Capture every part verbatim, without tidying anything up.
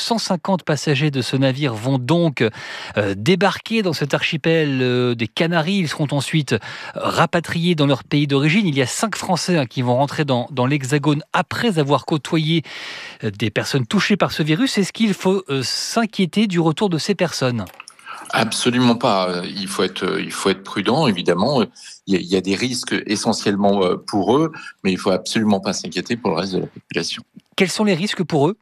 cent cinquante passagers de ce navire vont donc euh, débarquer dans cet archipel euh, des Canaries. Ils seront ensuite rapatriés dans leur pays d'origine. Il y a cinq Français hein, qui vont rentrer dans, dans l'Hexagone après avoir côtoyé euh, des personnes touchées par ce virus. Est-ce qu'il faut euh, s'inquiéter du retour de ces personnes ? Absolument pas. Il faut être, il faut être prudent, évidemment. Il y a, il y a des risques essentiellement pour eux, mais il faut absolument pas s'inquiéter pour le reste de la population. Quels sont les risques pour eux ?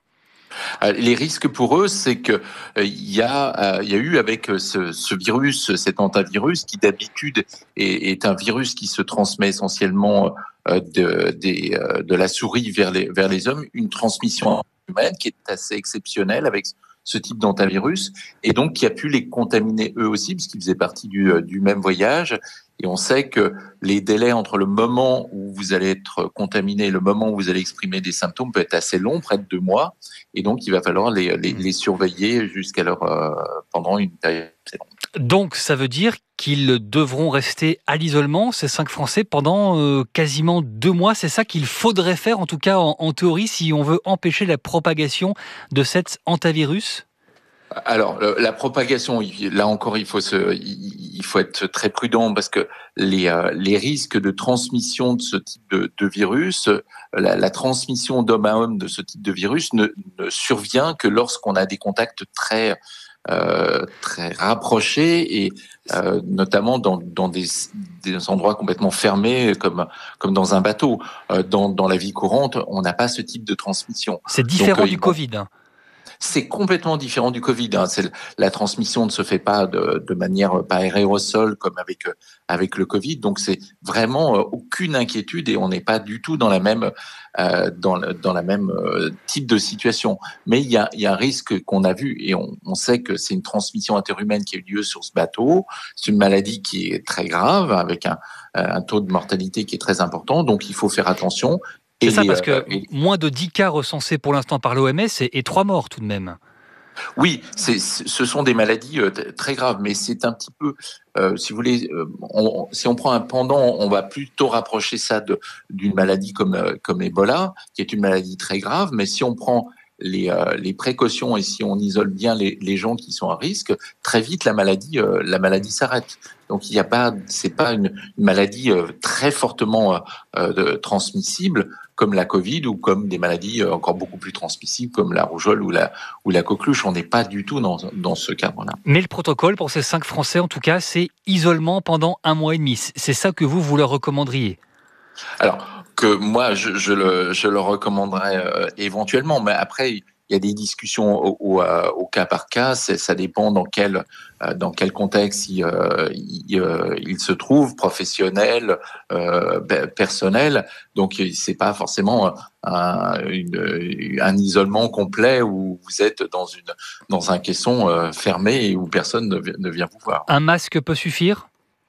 Les risques pour eux, c'est que il y a, il y a eu avec ce, ce virus, cet hantavirus, qui d'habitude est, est un virus qui se transmet essentiellement de, de, de la souris vers les, vers les hommes, une transmission humaine qui est assez exceptionnelle avec ce type d'hantavirus, et donc qui a pu les contaminer eux aussi, puisqu'ils faisaient partie du, du même voyage. Et on sait que les délais entre le moment où vous allez être contaminé et le moment où vous allez exprimer des symptômes peut être assez long, près de deux mois. Et donc, il va falloir les, les, les surveiller jusqu'à leur, euh, pendant une période assez longue. Donc, ça veut dire qu'ils devront rester à l'isolement, ces cinq Français, pendant euh, quasiment deux mois. C'est ça qu'il faudrait faire, en tout cas en, en théorie, si on veut empêcher la propagation de cet hantavirus ? Alors, la propagation, là encore, il faut se, il faut être très prudent parce que les, les risques de transmission de ce type de, de virus, la, la transmission d'homme à homme de ce type de virus ne, ne survient que lorsqu'on a des contacts très, euh, très rapprochés et euh, notamment dans, dans des, des endroits complètement fermés comme, comme dans un bateau. Euh, dans, dans la vie courante, on n'a pas ce type de transmission. C'est différent Donc, du euh, Covid. C'est complètement différent du Covid. Hein. C'est, la transmission ne se fait pas de, de manière par aérosol comme avec avec le Covid. Donc c'est vraiment aucune inquiétude et on n'est pas du tout dans la même euh, dans dans la même euh, type de situation. Mais il y a il y a un risque qu'on a vu et on, on sait que c'est une transmission interhumaine qui a eu lieu sur ce bateau. C'est une maladie qui est très grave avec un un taux de mortalité qui est très important. Donc il faut faire attention. C'est ça, les, parce que euh, et... moins de dix cas recensés pour l'instant par l'O M S et, et trois morts tout de même. Oui, c'est, ce sont des maladies euh, très graves, mais c'est un petit peu, euh, si vous voulez, euh, on, si on prend un pendant, on va plutôt rapprocher ça de, d'une maladie comme, euh, comme Ebola, qui est une maladie très grave, mais si on prend les, euh, les précautions et si on isole bien les, les gens qui sont à risque, très vite la maladie, euh, la maladie s'arrête. Donc il n'y a pas, c'est pas une, une maladie euh, très fortement euh, de, transmissible comme la Covid ou comme des maladies encore beaucoup plus transmissibles comme la rougeole ou la ou la coqueluche. On n'est pas du tout dans dans ce cadre-là. Mais le protocole pour ces cinq Français, en tout cas, c'est isolement pendant un mois et demi. C'est ça que vous vous leur recommanderiez ? Alors que moi je, je le je le recommanderais euh, éventuellement, mais après il y a des discussions au, au, au cas par cas. C'est, ça dépend dans quel dans quel contexte il, euh, il, euh, il se trouve, professionnel, euh, personnel. Donc c'est pas forcément un, une, un isolement complet où vous êtes dans une dans un caisson euh, fermé et où personne ne, ne vient vous voir. Un masque peut suffire ?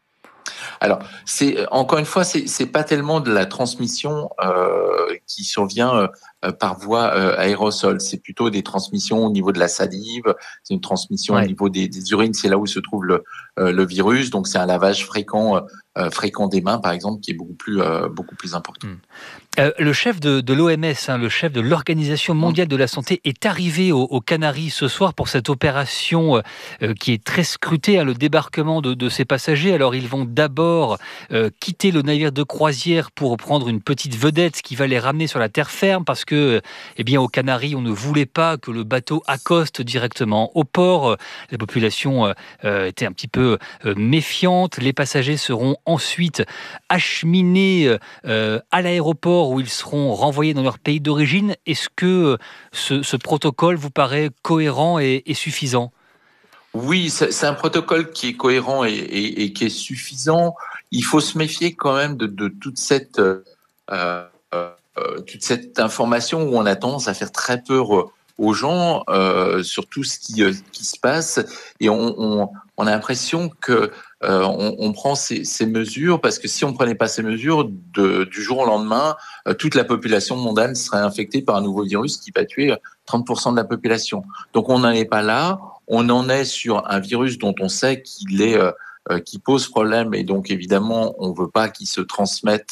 Alors, c'est encore une fois, c'est, c'est pas tellement de la transmission euh, qui survient euh, par voie euh, aérosol. C'est plutôt des transmissions au niveau de la salive. C'est une transmission ouais. au niveau des, des urines. C'est là où se trouve le, euh, le virus. Donc, c'est un lavage fréquent, euh, fréquent des mains, par exemple, qui est beaucoup plus, euh, beaucoup plus important. Mmh. Euh, le chef de, de l'O M S, hein, le chef de l'Organisation mondiale de la santé, est arrivé aux, aux Canaries ce soir pour cette opération euh, qui est très scrutée, hein, le débarquement de, de ces passagers. Alors ils vont d'abord euh, quitter le navire de croisière pour prendre une petite vedette qui va les ramener sur la terre ferme parce que, eh bien, aux Canaries, on ne voulait pas que le bateau accoste directement au port. La population euh, était un petit peu euh, méfiante. Les passagers seront ensuite acheminés euh, à l'aéroport où ils seront renvoyés dans leur pays d'origine. Est-ce que ce, ce protocole vous paraît cohérent et, et suffisant ? Oui, c'est, c'est un protocole qui est cohérent et, et, et qui est suffisant. Il faut se méfier quand même de, de toute cette euh, euh, toute cette information où on a tendance à faire très peur aux gens euh, sur tout ce qui, euh, qui se passe et on, on, on a l'impression que euh, on, on prend ces, ces mesures parce que si on prenait pas ces mesures de, du jour au lendemain, euh, toute la population mondiale serait infectée par un nouveau virus qui va tuer trente pour cent de la population. Donc on n'en est pas là, on en est sur un virus dont on sait qu'il est euh, qui pose problème et donc évidemment on veut pas qu'il se transmette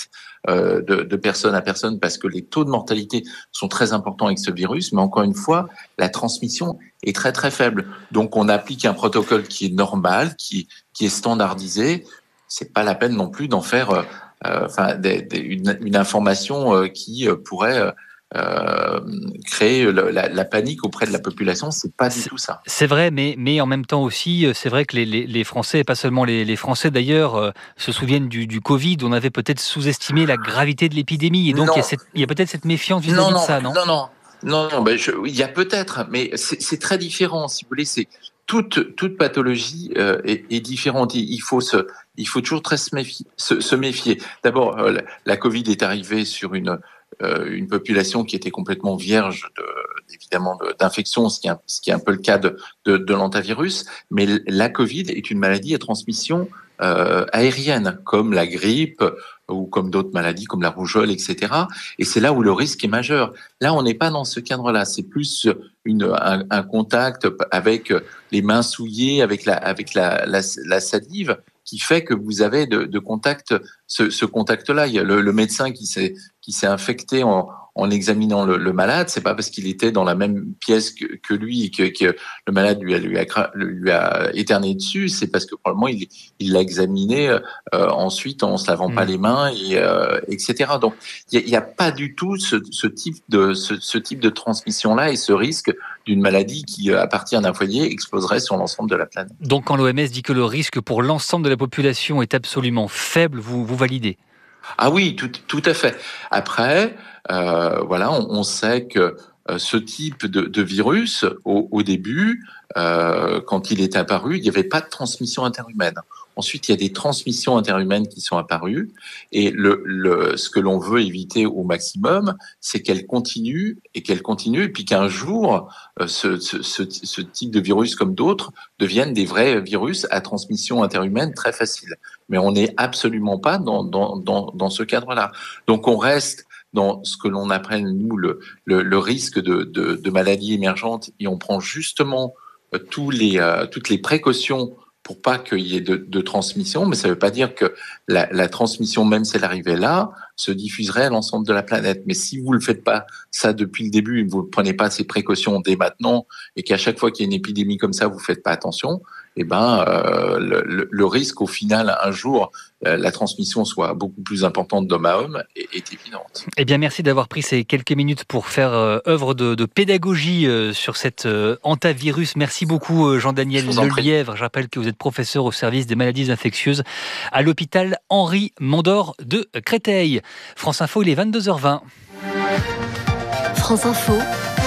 euh, de, de personne à personne parce que les taux de mortalité sont très importants avec ce virus, mais encore une fois, la transmission est très très faible. Donc on applique un protocole qui est normal, qui, qui est standardisé. C'est pas la peine non plus d'en faire euh, euh, enfin, des, des, une, une information euh, qui euh, pourrait euh, Euh, créer le, la, la panique auprès de la population, c'est pas du c'est, tout ça. C'est vrai, mais, mais en même temps aussi, c'est vrai que les, les, les Français, et pas seulement les, les Français d'ailleurs, euh, se souviennent du, du Covid. On avait peut-être sous-estimé la gravité de l'épidémie, et donc il y a, cette, il y a peut-être cette méfiance vis-à-vis non, non, de ça, non non, non, non, non. Ben je, il y a peut-être, mais c'est, c'est très différent. Si vous voulez, c'est toute toute pathologie euh, est, est différente. Il, il faut se, il faut toujours très se méfier. Se, se méfier. D'abord, euh, la, la Covid est arrivée sur une Euh, une population qui était complètement vierge de, évidemment de, d'infection, ce qui, est un, ce qui est un peu le cas de, de, de l'antavirus. Mais la Covid est une maladie à transmission euh, aérienne, comme la grippe ou comme d'autres maladies comme la rougeole, et cetera. Et c'est là où le risque est majeur. Là, on n'est pas dans ce cadre-là. C'est plus une, un, un contact avec les mains souillées, avec la, avec la, la, la salive, qui fait que vous avez de, de contact, ce, ce contact-là. Il y a le, le médecin qui s'est, qui s'est infecté en, en examinant le, le malade, c'est pas parce qu'il était dans la même pièce que, que lui que, que le malade lui a, lui a, lui a éternué dessus, c'est parce que probablement il, il l'a examiné euh, ensuite en se lavant mmh. pas les mains, et, euh, et cetera. Donc il n'y a, a pas du tout ce, ce, type de, ce, ce type de transmission-là et ce risque d'une maladie qui, à partir d'un foyer, exploserait sur l'ensemble de la planète. Donc quand l'O M S dit que le risque pour l'ensemble de la population est absolument faible, vous, vous validez ? Ah oui, tout, tout à fait. Après, euh, voilà, on, on sait que euh, ce type de, de virus, au, au début, euh, quand il est apparu, il n'y avait pas de transmission interhumaine. Ensuite, il y a des transmissions interhumaines qui sont apparues, et le, le, ce que l'on veut éviter au maximum, c'est qu'elles continuent et qu'elles continuent, et puis qu'un jour, euh, ce, ce, ce, ce type de virus, comme d'autres, deviennent des vrais virus à transmission interhumaine très facile. Mais on n'est absolument pas dans, dans, dans, dans ce cadre-là. Donc, on reste dans ce que l'on appelle, nous, le, le, le risque de, de, de maladies émergentes, et on prend justement euh, tous les, euh, toutes les précautions pour pas qu'il y ait de, de transmission, mais ça ne veut pas dire que la, la transmission, même si elle arrivait là, se diffuserait à l'ensemble de la planète. Mais si vous ne le faites pas ça depuis le début, et que vous ne prenez pas ces précautions dès maintenant, et qu'à chaque fois qu'il y a une épidémie comme ça, vous ne faites pas attention, eh ben, euh, le, le risque, au final, un jour, euh, la transmission soit beaucoup plus importante d'homme à homme est, est évidente. Eh bien, merci d'avoir pris ces quelques minutes pour faire euh, œuvre de, de pédagogie euh, sur cet euh, hantavirus. Merci beaucoup, euh, Jean-Daniel Lelièvre. Je rappelle que vous êtes professeur au service des maladies infectieuses à l'hôpital Henri Mondor de Créteil. France Info, il est vingt-deux heures vingt. France Info,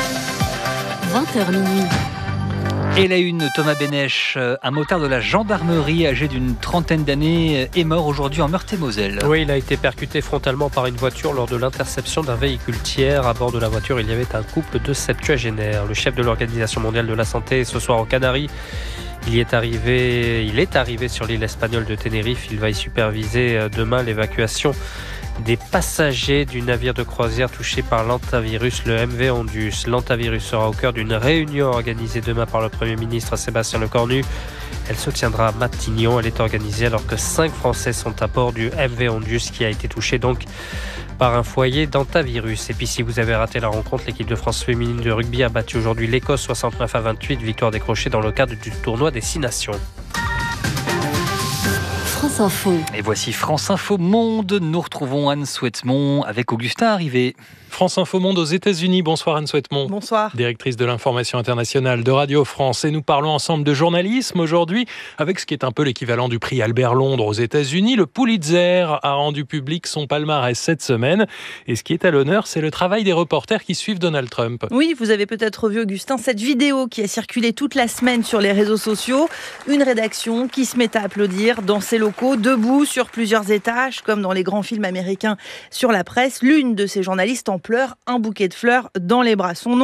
vingt heures minuit. Et la une, Thomas Bénèche, un motard de la gendarmerie âgé d'une trentaine d'années est mort aujourd'hui en Meurthe-et-Moselle. Oui, il a été percuté frontalement par une voiture lors de l'interception d'un véhicule tiers. À bord de la voiture, il y avait un couple de septuagénaires. Le chef de l'Organisation mondiale de la santé est ce soir aux Canaries. Il y est arrivé, il est arrivé sur l'île espagnole de Tenerife. Il va y superviser demain l'évacuation des passagers du navire de croisière touché par l'hantavirus, le M V Ondius. L'hantavirus sera au cœur d'une réunion organisée demain par le Premier ministre Sébastien Lecornu. Elle se tiendra à Matignon. Elle est organisée alors que cinq Français sont à bord du M V Ondius qui a été touché donc par un foyer d'hantavirus. Et puis si vous avez raté la rencontre, l'équipe de France féminine de rugby a battu aujourd'hui l'Écosse soixante-neuf à vingt-huit, victoire décrochée dans le cadre du tournoi des Six Nations. France Info. Et voici France Info Monde. Nous retrouvons Anne Souhaitemont avec Augustin Arrivé. France Info Monde aux États-Unis. Bonsoir Anne Souhaitemont. Bonsoir. Directrice de l'information internationale de Radio France. Et nous parlons ensemble de journalisme aujourd'hui avec ce qui est un peu l'équivalent du prix Albert Londres aux États-Unis. Le Pulitzer a rendu public son palmarès cette semaine. Et ce qui est à l'honneur, c'est le travail des reporters qui suivent Donald Trump. Oui, vous avez peut-être vu, Augustin, cette vidéo qui a circulé toute la semaine sur les réseaux sociaux. Une rédaction qui se met à applaudir dans ses locaux, debout sur plusieurs étages, comme dans les grands films américains sur la presse. L'une de ces journalistes en pleurs, un bouquet de fleurs dans les bras. Son nom,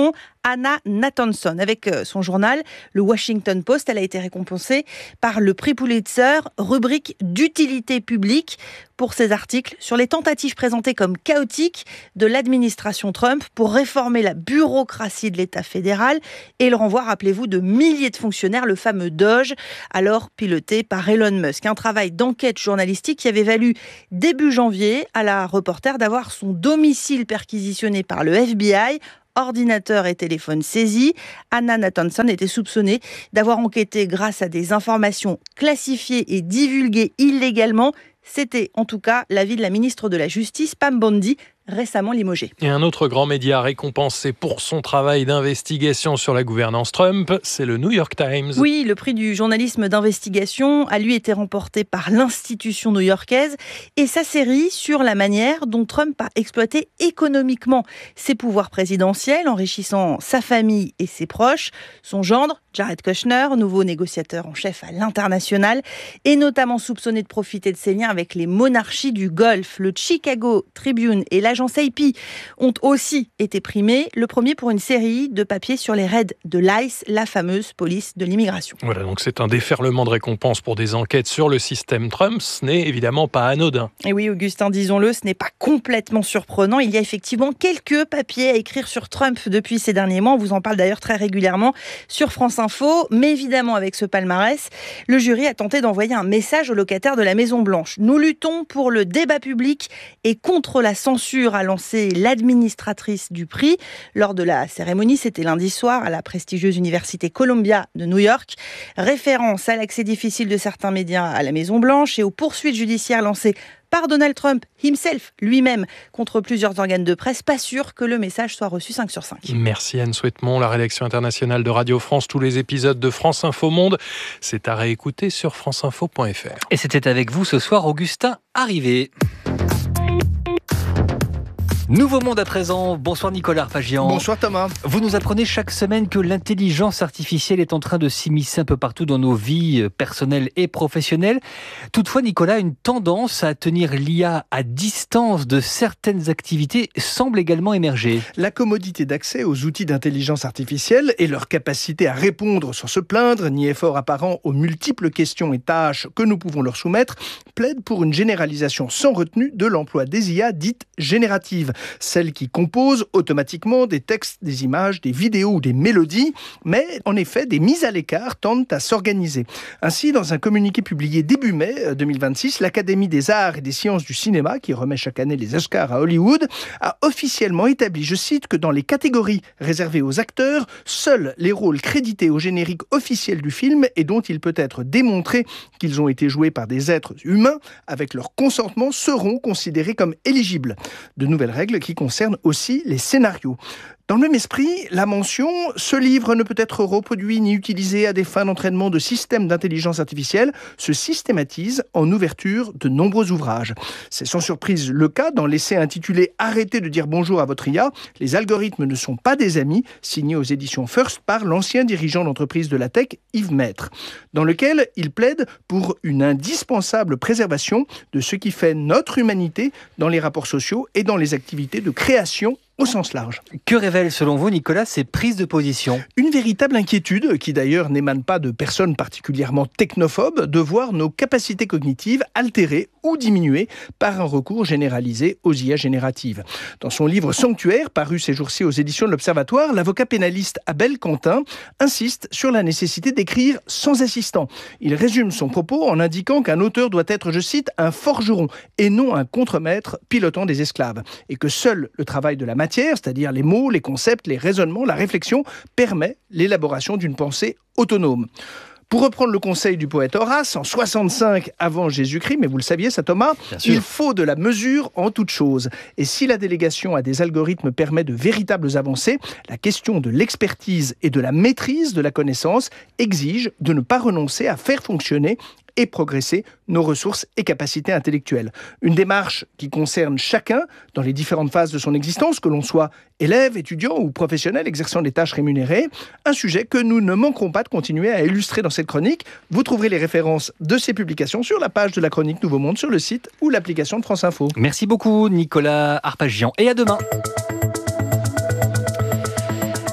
Anna Nathanson. Avec son journal, le Washington Post, elle a été récompensée par le prix Pulitzer, rubrique d'utilité publique, pour ses articles sur les tentatives présentées comme chaotiques de l'administration Trump pour réformer la bureaucratie de l'État fédéral et le renvoi, rappelez-vous, de milliers de fonctionnaires, le fameux Doge, alors piloté par Elon Musk. Un travail d'enquête journalistique qui avait valu début janvier à la reporter d'avoir son domicile perquisitionné par le F B I. Ordinateur et téléphone saisis. Anna Nathanson était soupçonnée d'avoir enquêté grâce à des informations classifiées et divulguées illégalement. C'était en tout cas l'avis de la ministre de la Justice, Pam Bondi, récemment limogée. Et un autre grand média récompensé pour son travail d'investigation sur la gouvernance Trump, c'est le New York Times. Oui, le prix du journalisme d'investigation a lui été remporté par l'institution new-yorkaise et sa série sur la manière dont Trump a exploité économiquement ses pouvoirs présidentiels, enrichissant sa famille et ses proches. Son gendre, Jared Kushner, nouveau négociateur en chef à l'international, est notamment soupçonné de profiter de ses liens avec les monarchies du Golfe. Le Chicago Tribune et l'agence A P ont aussi été primés, le premier pour une série de papiers sur les raids de l'I C E, la fameuse police de l'immigration. Voilà, donc c'est un déferlement de récompenses pour des enquêtes sur le système Trump. Ce n'est évidemment pas anodin. Et oui, Augustin, disons-le, ce n'est pas complètement surprenant. Il y a effectivement quelques papiers à écrire sur Trump depuis ces derniers mois. On vous en parle d'ailleurs très régulièrement sur France Info. Mais évidemment, avec ce palmarès, le jury a tenté d'envoyer un message aux locataires de la Maison-Blanche. Nous luttons pour le débat public et contre la censure, a lancé l'administratrice du prix. Lors de la cérémonie, c'était lundi soir, à la prestigieuse université Columbia de New York. Référence à l'accès difficile de certains médias à la Maison-Blanche et aux poursuites judiciaires lancées par Donald Trump himself, lui-même, contre plusieurs organes de presse. Pas sûr que le message soit reçu cinq sur cinq. Merci Anne Souhaitemont, la rédaction internationale de Radio France. Tous les épisodes de France Info Monde, c'est à réécouter sur franceinfo point f r. Et c'était avec vous ce soir, Augustin Arrivé. Nouveau monde à présent. Bonsoir Nicolas Arpagian. Bonsoir Thomas. Vous nous apprenez chaque semaine que l'intelligence artificielle est en train de s'immiscer un peu partout dans nos vies personnelles et professionnelles. Toutefois, Nicolas, une tendance à tenir l'I A à distance de certaines activités semble également émerger. La commodité d'accès aux outils d'intelligence artificielle et leur capacité à répondre sans se plaindre, ni effort apparent aux multiples questions et tâches que nous pouvons leur soumettre, plaident pour une généralisation sans retenue de l'emploi des I A dites génératives. Celles qui composent automatiquement des textes, des images, des vidéos ou des mélodies, mais en effet, des mises à l'écart tendent à s'organiser. Ainsi, dans un communiqué publié début mai deux mille vingt-six, l'Académie des arts et des sciences du cinéma, qui remet chaque année les Oscars à Hollywood, a officiellement établi, je cite, que dans les catégories réservées aux acteurs, seuls les rôles crédités au générique officiel du film et dont il peut être démontré qu'ils ont été joués par des êtres humains avec leur consentement seront considérés comme éligibles. De nouvelles règles qui concernent aussi les scénarios. Dans le même esprit, la mention « Ce livre ne peut être reproduit ni utilisé à des fins d'entraînement de systèmes d'intelligence artificielle » se systématise en ouverture de nombreux ouvrages. C'est sans surprise le cas dans l'essai intitulé « Arrêtez de dire bonjour à votre I A, les algorithmes ne sont pas des amis » signé aux éditions First par l'ancien dirigeant d'entreprise de la tech, Yves Maître, dans lequel il plaide pour une indispensable préservation de ce qui fait notre humanité dans les rapports sociaux et dans les activités de création au sens large. Que révèlent selon vous, Nicolas, ces prises de position ? Une véritable inquiétude, qui d'ailleurs n'émane pas de personnes particulièrement technophobes, de voir nos capacités cognitives altérées ou diminuées par un recours généralisé aux I A génératives. Dans son livre Sanctuaire, paru ces jours-ci aux éditions de l'Observatoire, l'avocat pénaliste Abel Quentin insiste sur la nécessité d'écrire sans assistant. Il résume son propos en indiquant qu'un auteur doit être, je cite, un forgeron et non un contremaître pilotant des esclaves, et que seul le travail de la matière, c'est-à-dire les mots, les concepts, les raisonnements, la réflexion, permet l'élaboration d'une pensée autonome. Pour reprendre le conseil du poète Horace, en soixante-cinq avant Jésus-Christ, mais vous le saviez ça Thomas, il faut de la mesure en toute chose. Et si la délégation à des algorithmes permet de véritables avancées, la question de l'expertise et de la maîtrise de la connaissance exige de ne pas renoncer à faire fonctionner et progresser nos ressources et capacités intellectuelles. Une démarche qui concerne chacun dans les différentes phases de son existence, que l'on soit élève, étudiant ou professionnel exerçant des tâches rémunérées. Un sujet que nous ne manquerons pas de continuer à illustrer dans cette chronique. Vous trouverez les références de ces publications sur la page de la chronique Nouveau Monde sur le site ou l'application de France Info. Merci beaucoup Nicolas Arpagian et à demain.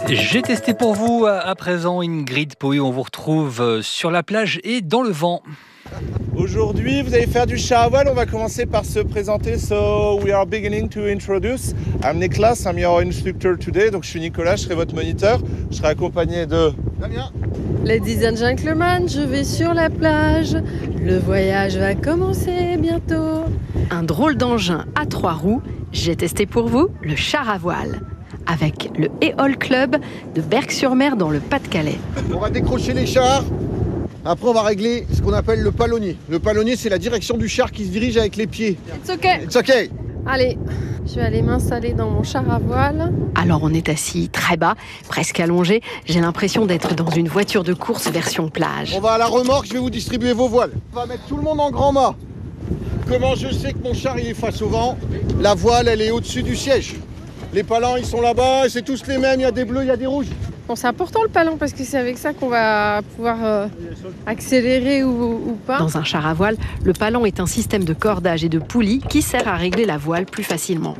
J'ai testé pour vous à présent Ingrid Pouille. On vous retrouve sur la plage et dans le vent. Aujourd'hui, vous allez faire du char à voile. On va commencer par se présenter. So, we are beginning to introduce. I'm Niklas, I'm your instructor today. Donc, je suis Nicolas, je serai votre moniteur. Je serai accompagné de Damien. Ladies and gentlemen, je vais sur la plage. Le voyage va commencer bientôt. Un drôle d'engin à trois roues. J'ai testé pour vous le char à voile. Avec le Éole Club de Berck-sur-Mer dans le Pas-de-Calais. On va décrocher les chars. Après, on va régler ce qu'on appelle le palonnier. Le palonnier, c'est la direction du char qui se dirige avec les pieds. It's okay. It's okay. Allez, je vais aller m'installer dans mon char à voile. Alors on est assis très bas, presque allongé. J'ai l'impression d'être dans une voiture de course version plage. On va à la remorque, je vais vous distribuer vos voiles. On va mettre tout le monde en grand mât. Comment je sais que mon char il est face au vent? La voile, elle est au-dessus du siège. Les palans, ils sont là-bas, c'est tous les mêmes, il y a des bleus, il y a des rouges. Bon, c'est important le palan parce que c'est avec ça qu'on va pouvoir euh, accélérer ou, ou pas. Dans un char à voile, le palan est un système de cordage et de poulies qui sert à régler la voile plus facilement.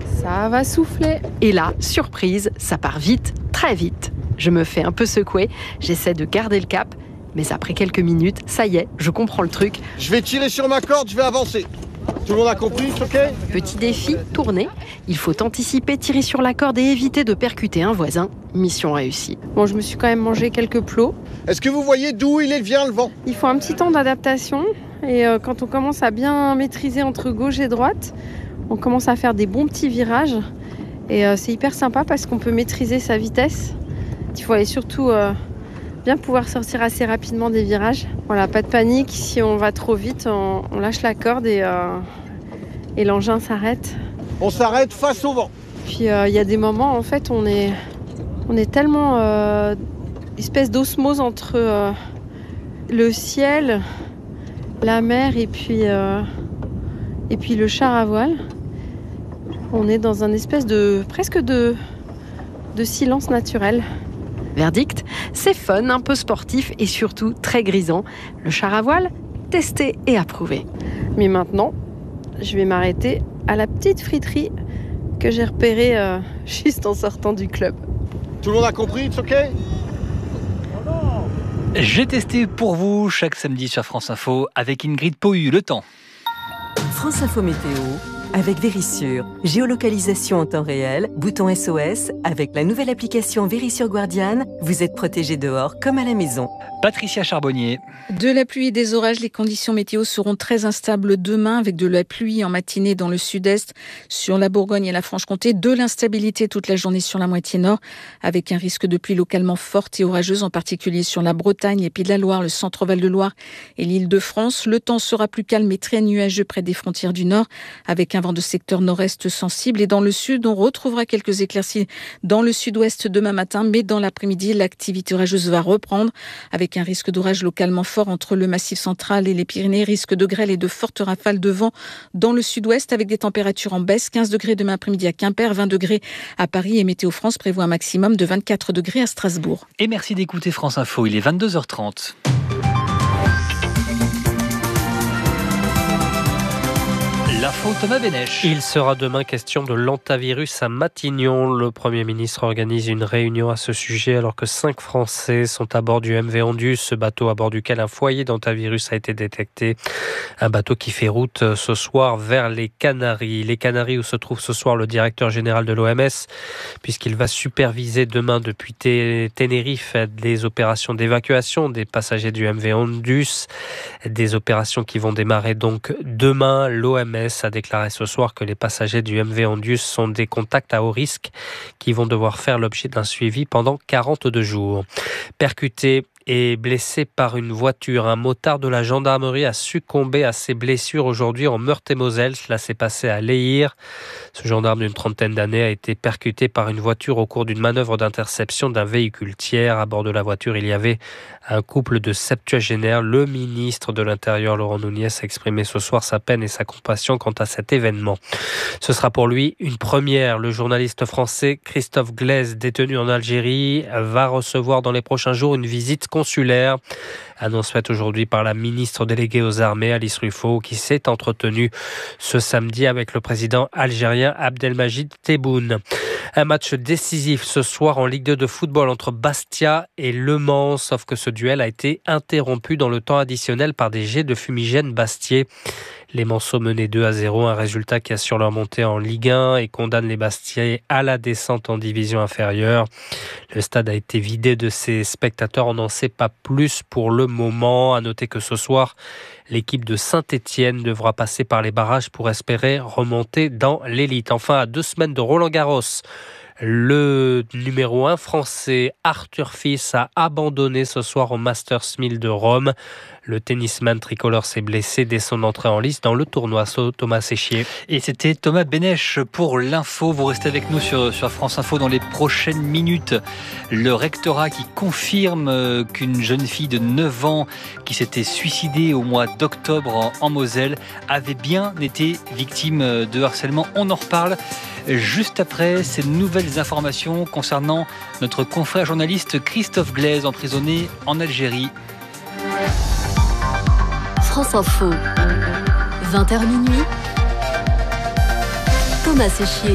Ça va souffler. Et là, surprise, ça part vite, très vite. Je me fais un peu secouer, j'essaie de garder le cap, mais après quelques minutes, ça y est, je comprends le truc. Je vais tirer sur ma corde, je vais avancer. Tout le monde a compris, c'est ok? Petit défi, tourner. Il faut anticiper, tirer sur la corde et éviter de percuter un voisin. Mission réussie. Bon, je me suis quand même mangé quelques plots. Est-ce que vous voyez d'où il vient le vent? Il faut un petit temps d'adaptation. Et euh, quand on commence à bien maîtriser entre gauche et droite, on commence à faire des bons petits virages. Et euh, c'est hyper sympa parce qu'on peut maîtriser sa vitesse. Il faut aller surtout euh, bien pouvoir sortir assez rapidement des virages. Voilà, pas de panique. Si on va trop vite, on, on lâche la corde et, euh, et l'engin s'arrête. On s'arrête face au vent. Puis il euh, y a des moments, en fait, on est, on est tellement euh, espèce d'osmose entre euh, le ciel, la mer et puis, euh, et puis le char à voile. On est dans un espèce de presque de, de silence naturel. Verdict, c'est fun, un peu sportif et surtout très grisant. Le char à voile, testé et approuvé. Mais maintenant, je vais m'arrêter à la petite friterie que j'ai repérée euh, juste en sortant du club. Tout le monde a compris, it's ok? J'ai testé pour vous chaque samedi sur France Info avec Ingrid Pouille. Le temps. France Info Météo avec Vérissure. Géolocalisation en temps réel, bouton S O S. Avec la nouvelle application Vérissure Guardian, vous êtes protégé dehors comme à la maison. Patricia Charbonnier. De la pluie et des orages, les conditions météo seront très instables demain avec de la pluie en matinée dans le sud-est, sur la Bourgogne et la Franche-Comté, de l'instabilité toute la journée sur la moitié nord avec un risque de pluie localement forte et orageuse, en particulier sur la Bretagne, les Pays de la Loire, le centre-val de Loire et l'Île-de-France. Le temps sera plus calme et très nuageux près des frontières du nord avec un vent de secteur nord-est sensible, et dans le sud, on retrouvera quelques éclaircies dans le sud-ouest demain matin, mais dans l'après-midi, l'activité orageuse va reprendre avec un risque d'orage localement fort entre le Massif central et les Pyrénées, risque de grêle et de fortes rafales de vent dans le sud-ouest avec des températures en baisse, quinze degrés demain après-midi à Quimper, vingt degrés à Paris, et Météo France prévoit un maximum de vingt-quatre degrés à Strasbourg. Et merci d'écouter France Info, il est vingt-deux heures trente. L'info Thomas Bénèche. Il sera demain question de l'hantavirus à Matignon. Le Premier ministre organise une réunion à ce sujet alors que cinq Français sont à bord du M V Andus, ce bateau à bord duquel un foyer d'hantavirus a été détecté. Un bateau qui fait route ce soir vers les Canaries. Les Canaries où se trouve ce soir le directeur général de l'O M S, puisqu'il va superviser demain depuis Tenerife les opérations d'évacuation des passagers du M V Andus. Des opérations qui vont démarrer donc demain. L'O M S a déclaré ce soir que les passagers du M V Andus sont des contacts à haut risque qui vont devoir faire l'objet d'un suivi pendant quarante-deux jours. Percuté et blessé par une voiture, un motard de la gendarmerie a succombé à ses blessures aujourd'hui en Meurthe-et-Moselle. Cela s'est passé à Léhir. Ce gendarme d'une trentaine d'années a été percuté par une voiture au cours d'une manœuvre d'interception d'un véhicule tiers. À bord de la voiture, il y avait un couple de septuagénaires. Le ministre de l'Intérieur, Laurent Nunez, a exprimé ce soir sa peine et sa compassion quant à cet événement. Ce sera pour lui une première. Le journaliste français Christophe Glaise, détenu en Algérie, va recevoir dans les prochains jours une visite consulaire. Annonce faite aujourd'hui par la ministre déléguée aux armées, Alice Ruffo, qui s'est entretenue ce samedi avec le président algérien Abdelmajid Tebboune. Un match décisif ce soir en Ligue deux de football entre Bastia et Le Mans, sauf que ce duel a été interrompu dans le temps additionnel par des jets de fumigène bastiais. Les Manceaux menaient deux à zéro, un résultat qui assure leur montée en Ligue un et condamne les Bastiais à la descente en division inférieure. Le stade a été vidé de ses spectateurs, on n'en sait pas plus pour le moment. À noter que ce soir, l'équipe de Saint-Étienne devra passer par les barrages pour espérer remonter dans l'élite. Enfin, à deux semaines de Roland-Garros, le numéro un français Arthur Fils a abandonné ce soir au Masters mille de Rome. Le tennisman tricolore s'est blessé dès son entrée en lice dans le tournoi. Thomas Séchier. Et c'était Thomas Bénèche pour l'info. Vous restez avec nous sur, sur France Info dans les prochaines minutes. Le rectorat qui confirme qu'une jeune fille de neuf ans qui s'était suicidée au mois d'octobre en, en Moselle avait bien été victime de harcèlement. On en reparle juste après ces nouvelles informations concernant notre confrère journaliste Christophe Glaise, emprisonné en Algérie. France Info, vingt heures minuit, Thomas Séchier.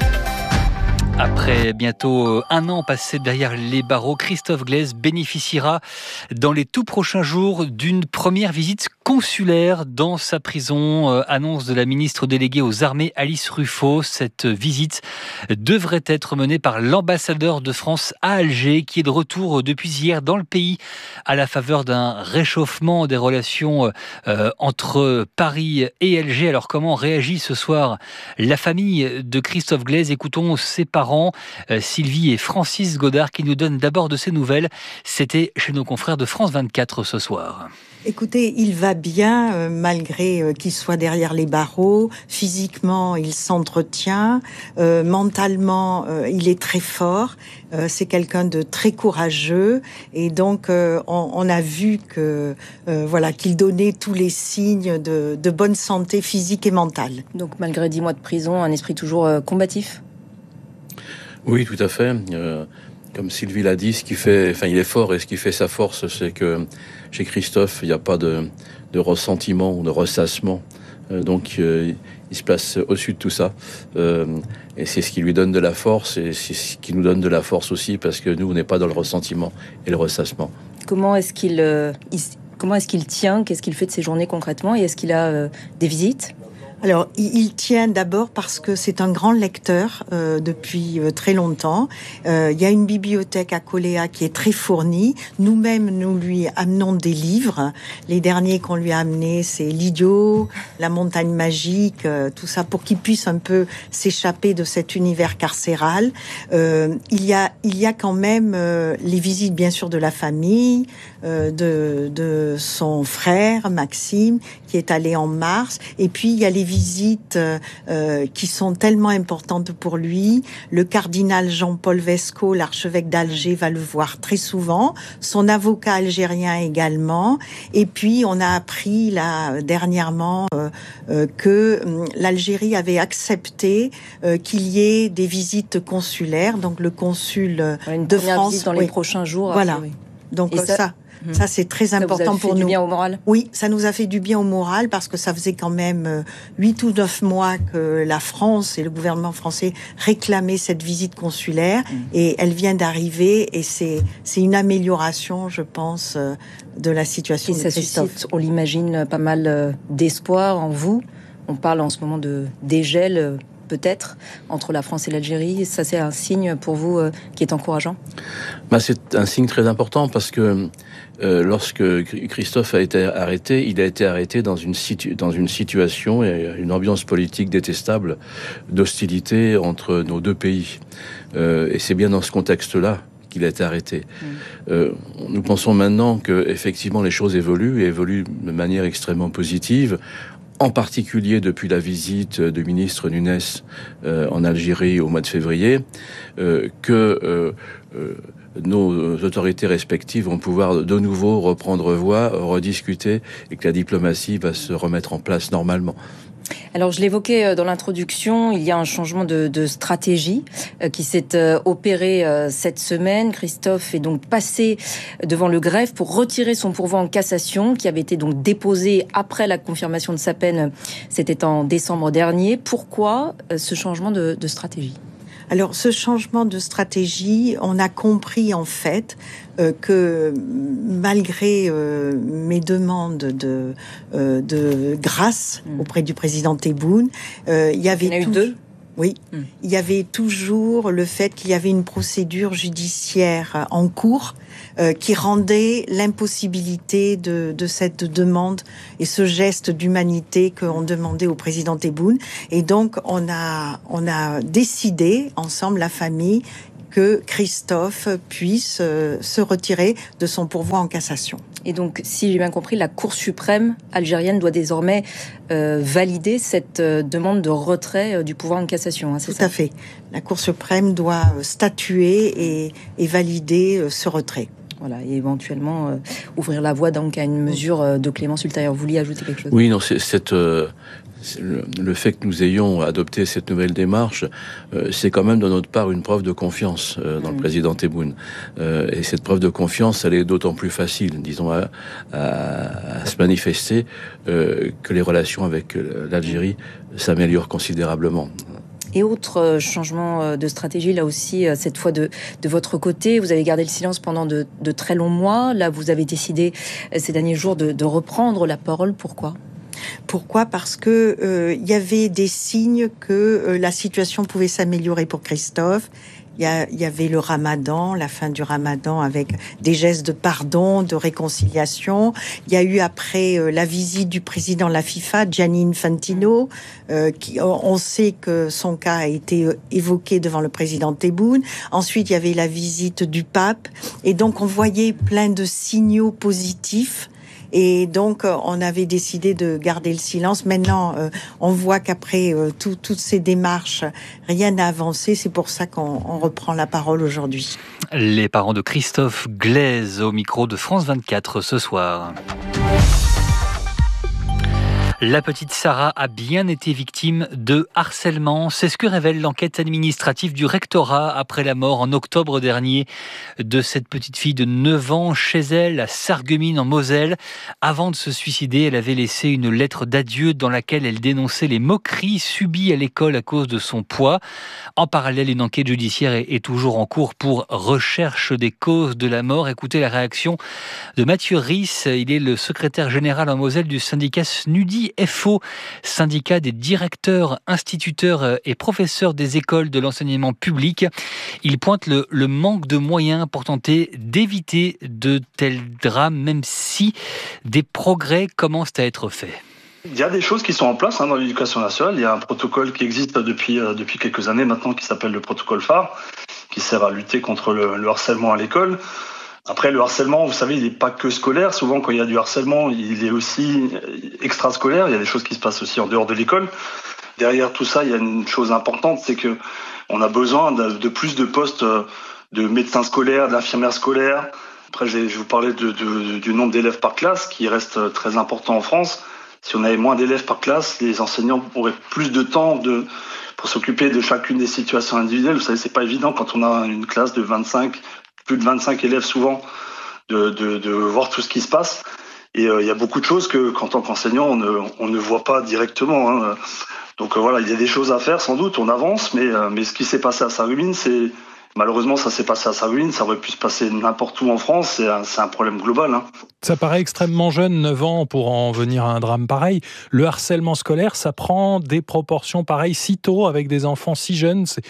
Après bientôt un an passé derrière les barreaux, Christophe Glaise bénéficiera dans les tout prochains jours d'une première visite consulaire dans sa prison, euh, annonce de la ministre déléguée aux armées Alice Ruffo. Cette visite devrait être menée par l'ambassadeur de France à Alger, qui est de retour depuis hier dans le pays à la faveur d'un réchauffement des relations euh, entre Paris et Alger. Alors comment réagit ce soir la famille de Christophe Glaise? Écoutons ses parents, euh, Sylvie et Francis Godard, qui nous donnent d'abord de ces nouvelles. C'était chez nos confrères de France vingt-quatre ce soir. Écoutez, il va bien, euh, malgré euh, qu'il soit derrière les barreaux. Physiquement, il s'entretient. Euh, mentalement, euh, il est très fort. Euh, c'est quelqu'un de très courageux. Et donc, euh, on, on a vu que, euh, voilà, qu'il donnait tous les signes de, de bonne santé physique et mentale. Donc, malgré dix mois de prison, un esprit toujours euh, combatif? Oui, tout à fait. Euh... Comme Sylvie l'a dit, ce qui fait, enfin, il est fort et ce qui fait sa force, c'est que chez Christophe, il n'y a pas de, de ressentiment ou de ressassement. Euh, donc, euh, il se place au-dessus de tout ça. Euh, et c'est ce qui lui donne de la force et c'est ce qui nous donne de la force aussi parce que nous, on n'est pas dans le ressentiment et le ressassement. Comment est-ce qu'il, euh, il, comment est-ce qu'il tient? Qu'est-ce qu'il fait de ses journées concrètement? Et est-ce qu'il a euh, des visites? Alors, il tient d'abord parce que c'est un grand lecteur euh, depuis euh, très longtemps. Euh, il y a une bibliothèque à Coléa qui est très fournie. Nous-mêmes, nous lui amenons des livres. Les derniers qu'on lui a amenés, c'est L'Idiot, La Montagne Magique, euh, tout ça, pour qu'il puisse un peu s'échapper de cet univers carcéral. Euh, il y a, il y a quand même euh, les visites, bien sûr, de la famille, euh, de, de son frère Maxime, qui est allé en mars. Et puis, il y a les visites euh, qui sont tellement importantes pour lui. Le cardinal Jean-Paul Vesco, l'archevêque d'Alger, va le voir très souvent. Son avocat algérien également. Et puis, on a appris là dernièrement euh, euh, que euh, l'Algérie avait accepté euh, qu'il y ait des visites consulaires. Donc, le consul euh, une de première France visite dans oui. les prochains jours. Voilà. Oui. Donc Et ça. ça Ça, c'est très ça important vous a fait pour du nous. Bien au moral? Oui, ça nous a fait du bien au moral parce que ça faisait quand même huit ou neuf mois que la France et le gouvernement français réclamaient cette visite consulaire mmh. et elle vient d'arriver et c'est, c'est une amélioration, je pense, de la situation et de ça Christophe. Suscite, on l'imagine, pas mal d'espoir en vous. On parle en ce moment de dégel peut-être entre la France et l'Algérie. Ça, c'est un signe pour vous euh, qui est encourageant? Bah, c'est un signe très important parce que euh, lorsque Christophe a été arrêté, il a été arrêté dans une, situ- dans une situation et une ambiance politique détestable d'hostilité entre nos deux pays. Euh, et c'est bien dans ce contexte-là qu'il a été arrêté. Mmh. Euh, nous pensons maintenant que effectivement les choses évoluent et évoluent de manière extrêmement positive. En particulier depuis la visite du ministre Nunes euh, en Algérie au mois de février, euh, que euh, euh, nos autorités respectives vont pouvoir de nouveau reprendre voie, rediscuter, et que la diplomatie va se remettre en place normalement. Alors, je l'évoquais dans l'introduction, il y a un changement de, de stratégie euh, qui s'est euh, opéré euh, cette semaine. Christophe est donc passé devant le greffe pour retirer son pourvoi en cassation qui avait été donc déposé après la confirmation de sa peine. C'était en décembre dernier. Pourquoi euh, ce changement de, de stratégie ? Alors, ce changement de stratégie, on a compris en fait euh, que malgré euh, mes demandes de, euh, de grâce mmh. auprès du président Tebboune, euh, il y avait il y en a tout... eu deux. Oui, mmh. il y avait toujours le fait qu'il y avait une procédure judiciaire en cours euh, qui rendait l'impossibilité de, de cette demande et ce geste d'humanité qu'on demandait au président Tebboune. Et donc, on a, on a décidé, ensemble, la famille, que Christophe puisse euh, se retirer de son pourvoi en cassation. Et donc, si j'ai bien compris, la Cour suprême algérienne doit désormais euh, valider cette euh, demande de retrait euh, du pouvoir en cassation. Hein, c'est Tout ça ? à fait. La Cour suprême doit statuer et, et valider euh, ce retrait. Voilà, et éventuellement euh, ouvrir la voie donc à une mesure euh, de clémence ultérieure. Vous vouliez ajouter quelque chose ? Oui, non, c'est cette... Euh... Le, le fait que nous ayons adopté cette nouvelle démarche, euh, c'est quand même de notre part une preuve de confiance euh, dans mmh. le président Tebboune. Euh, et cette preuve de confiance, elle est d'autant plus facile, disons, à, à, à se manifester euh, que les relations avec l'Algérie s'améliorent considérablement. Et autre changement de stratégie, là aussi, cette fois de, de votre côté, vous avez gardé le silence pendant de, de très longs mois. Là, vous avez décidé ces derniers jours de, de reprendre la parole. Pourquoi ? Pourquoi ? Parce que euh, il y avait des signes que euh, la situation pouvait s'améliorer pour Christophe. Il y, a, il y avait le Ramadan, la fin du Ramadan avec des gestes de pardon, de réconciliation. Il y a eu après euh, la visite du président de la FIFA, Gianni Infantino, euh, qui, on sait que son cas a été évoqué devant le président Tebboune. Ensuite, il y avait la visite du pape. Et donc, on voyait plein de signaux positifs. Et donc, on avait décidé de garder le silence. Maintenant, euh, on voit qu'après euh, tout, toutes ces démarches, rien n'a avancé. C'est pour ça qu'on on reprend la parole aujourd'hui. Les parents de Christophe Glaise au micro de France vingt-quatre ce soir. La petite Sarah a bien été victime de harcèlement. C'est ce que révèle l'enquête administrative du rectorat après la mort en octobre dernier de cette petite fille de neuf ans chez elle à Sarreguemines en Moselle. Avant de se suicider, elle avait laissé une lettre d'adieu dans laquelle elle dénonçait les moqueries subies à l'école à cause de son poids. En parallèle, une enquête judiciaire est, est toujours en cours pour recherche des causes de la mort. Écoutez la réaction de Mathieu Risse. Il est le secrétaire général en Moselle du syndicat S N U D I F O, syndicat des directeurs, instituteurs et professeurs des écoles de l'enseignement public. Il pointe le, le manque de moyens pour tenter d'éviter de tels drames, même si des progrès commencent à être faits. Il y a des choses qui sont en place hein, dans l'éducation nationale. Il y a un protocole qui existe depuis, euh, depuis quelques années maintenant qui s'appelle le protocole phare, qui sert à lutter contre le, le harcèlement à l'école. Après, le harcèlement, vous savez, il n'est pas que scolaire. Souvent, quand il y a du harcèlement, il est aussi extrascolaire. Il y a des choses qui se passent aussi en dehors de l'école. Derrière tout ça, il y a une chose importante, c'est que on a besoin de, de plus de postes de médecins scolaires, d'infirmières scolaires. Après, je vais vous parler de, de, du nombre d'élèves par classe, qui reste très important en France. Si on avait moins d'élèves par classe, les enseignants auraient plus de temps de, pour s'occuper de chacune des situations individuelles. Vous savez, c'est pas évident quand on a une classe de vingt-cinq plus de vingt-cinq élèves souvent, de, de, de voir tout ce qui se passe. Et euh, il y a beaucoup de choses que, qu'en tant qu'enseignant, on ne, on ne voit pas directement. Hein. Donc euh, voilà, il y a des choses à faire, sans doute, on avance, mais, euh, mais ce qui s'est passé à Sarreguemines, c'est... Malheureusement, ça s'est passé à Sarreguemines, ça aurait pu se passer n'importe où en France, c'est un, c'est un problème global. Hein. Ça paraît extrêmement jeune, neuf ans, pour en venir à un drame pareil. Le harcèlement scolaire, ça prend des proportions pareilles si tôt, avec des enfants si jeunes. C'est...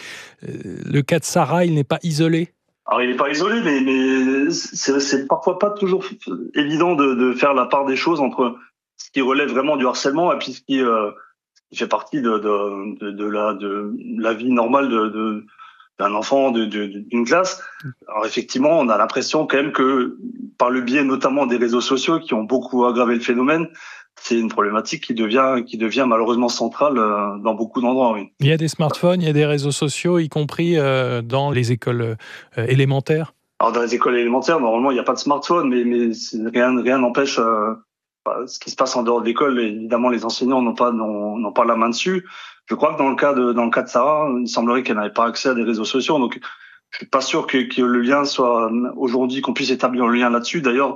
Le cas de Sarah, il n'est pas isolé. Alors, il n'est pas isolé, mais, mais c'est, c'est parfois pas toujours évident de, de faire la part des choses entre ce qui relève vraiment du harcèlement et puis ce qui, euh, qui fait partie de, de, de, de, la, de la vie normale de, de, d'un enfant, de, de, d'une classe. Alors, effectivement, on a l'impression quand même que, par le biais notamment des réseaux sociaux qui ont beaucoup aggravé le phénomène, c'est une problématique qui devient, qui devient malheureusement centrale euh, dans beaucoup d'endroits. Oui. Il y a des smartphones, il y a des réseaux sociaux, y compris euh, dans les écoles euh, élémentaires. Alors dans les écoles élémentaires, normalement, il n'y a pas de smartphone, mais, mais rien, rien n'empêche euh, ce qui se passe en dehors de l'école. Évidemment, les enseignants n'ont pas, n'ont, n'ont pas la main dessus. Je crois que dans le cas de, dans le cas de Sarah, il semblerait qu'elle n'avait pas accès à des réseaux sociaux. Donc, je suis pas sûr que, que le lien soit aujourd'hui, qu'on puisse établir le lien là-dessus. D'ailleurs,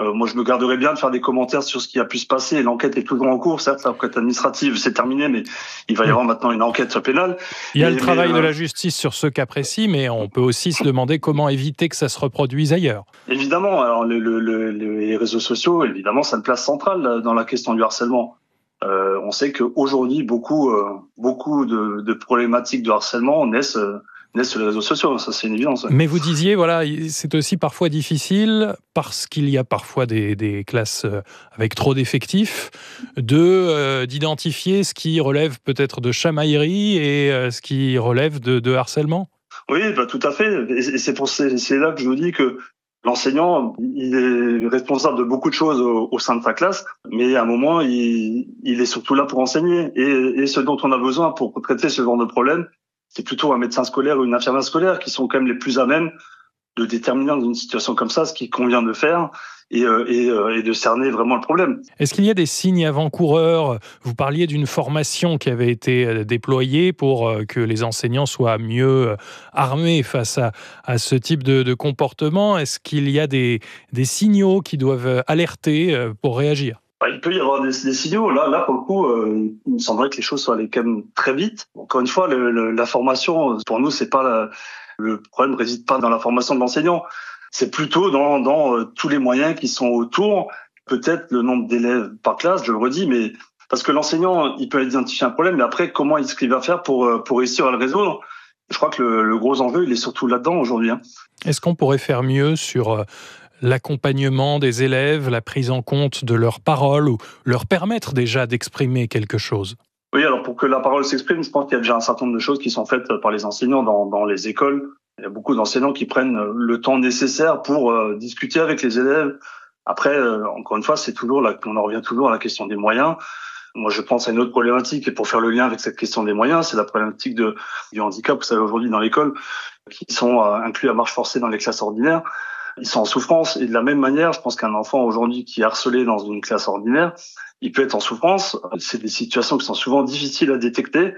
Euh, moi, je me garderais bien de faire des commentaires sur ce qui a pu se passer. L'enquête est toujours en cours. Certes, l'enquête administrative, c'est terminé, mais il va y avoir maintenant une enquête pénale. Il y a mais, le travail mais, euh, de la justice sur ce cas précis, mais on peut aussi se demander comment éviter que ça se reproduise ailleurs. Évidemment, alors le, le, le, les réseaux sociaux, évidemment, ça a une place centrale dans la question du harcèlement. Euh, on sait qu'aujourd'hui, beaucoup, euh, beaucoup de, de problématiques de harcèlement naissent... Euh, naissent sur les réseaux sociaux, ça c'est une évidence. Mais vous disiez, voilà, c'est aussi parfois difficile, parce qu'il y a parfois des, des classes avec trop d'effectifs, de, euh, d'identifier ce qui relève peut-être de chamaillerie et euh, ce qui relève de, de harcèlement. Oui, bah, tout à fait. Et c'est, pour, c'est, c'est là que je vous dis que l'enseignant, il est responsable de beaucoup de choses au, au sein de sa classe, mais à un moment, il, il est surtout là pour enseigner. Et, et ce dont on a besoin pour traiter ce genre de problème, c'est plutôt un médecin scolaire ou une infirmière scolaire qui sont quand même les plus à même de déterminer dans une situation comme ça ce qu'il convient de faire et, euh, et, euh, et de cerner vraiment le problème. Est-ce qu'il y a des signes avant-coureurs ? Vous parliez d'une formation qui avait été déployée pour que les enseignants soient mieux armés face à, à ce type de, de comportement. Est-ce qu'il y a des, des signaux qui doivent alerter pour réagir ? Il peut y avoir des, des signaux. Là, là, pour le coup, euh, il me semblerait que les choses soient allées quand même très vite. Encore une fois, le, le, la formation, pour nous, c'est pas la, le problème réside pas dans la formation de l'enseignant. C'est plutôt dans, dans euh, tous les moyens qui sont autour. Peut-être le nombre d'élèves par classe, je le redis, mais parce que l'enseignant, il peut identifier un problème, mais après, comment est-ce qu'il va faire pour pour réussir à le résoudre ? Je crois que le, le gros enjeu, il est surtout là-dedans aujourd'hui. Hein. Est-ce qu'on pourrait faire mieux sur euh... l'accompagnement des élèves, la prise en compte de leurs paroles ou leur permettre déjà d'exprimer quelque chose ? Oui, alors pour que la parole s'exprime, je pense qu'il y a déjà un certain nombre de choses qui sont faites par les enseignants dans, dans les écoles. Il y a beaucoup d'enseignants qui prennent le temps nécessaire pour euh, discuter avec les élèves. Après, euh, encore une fois, c'est toujours là, on en revient toujours à la question des moyens. Moi, je pense à une autre problématique, et pour faire le lien avec cette question des moyens, c'est la problématique de, du handicap, vous savez, aujourd'hui dans l'école, qui sont euh, inclus à marche forcée dans les classes ordinaires. Ils sont en souffrance. Et de la même manière, je pense qu'un enfant aujourd'hui qui est harcelé dans une classe ordinaire, il peut être en souffrance. C'est des situations qui sont souvent difficiles à détecter.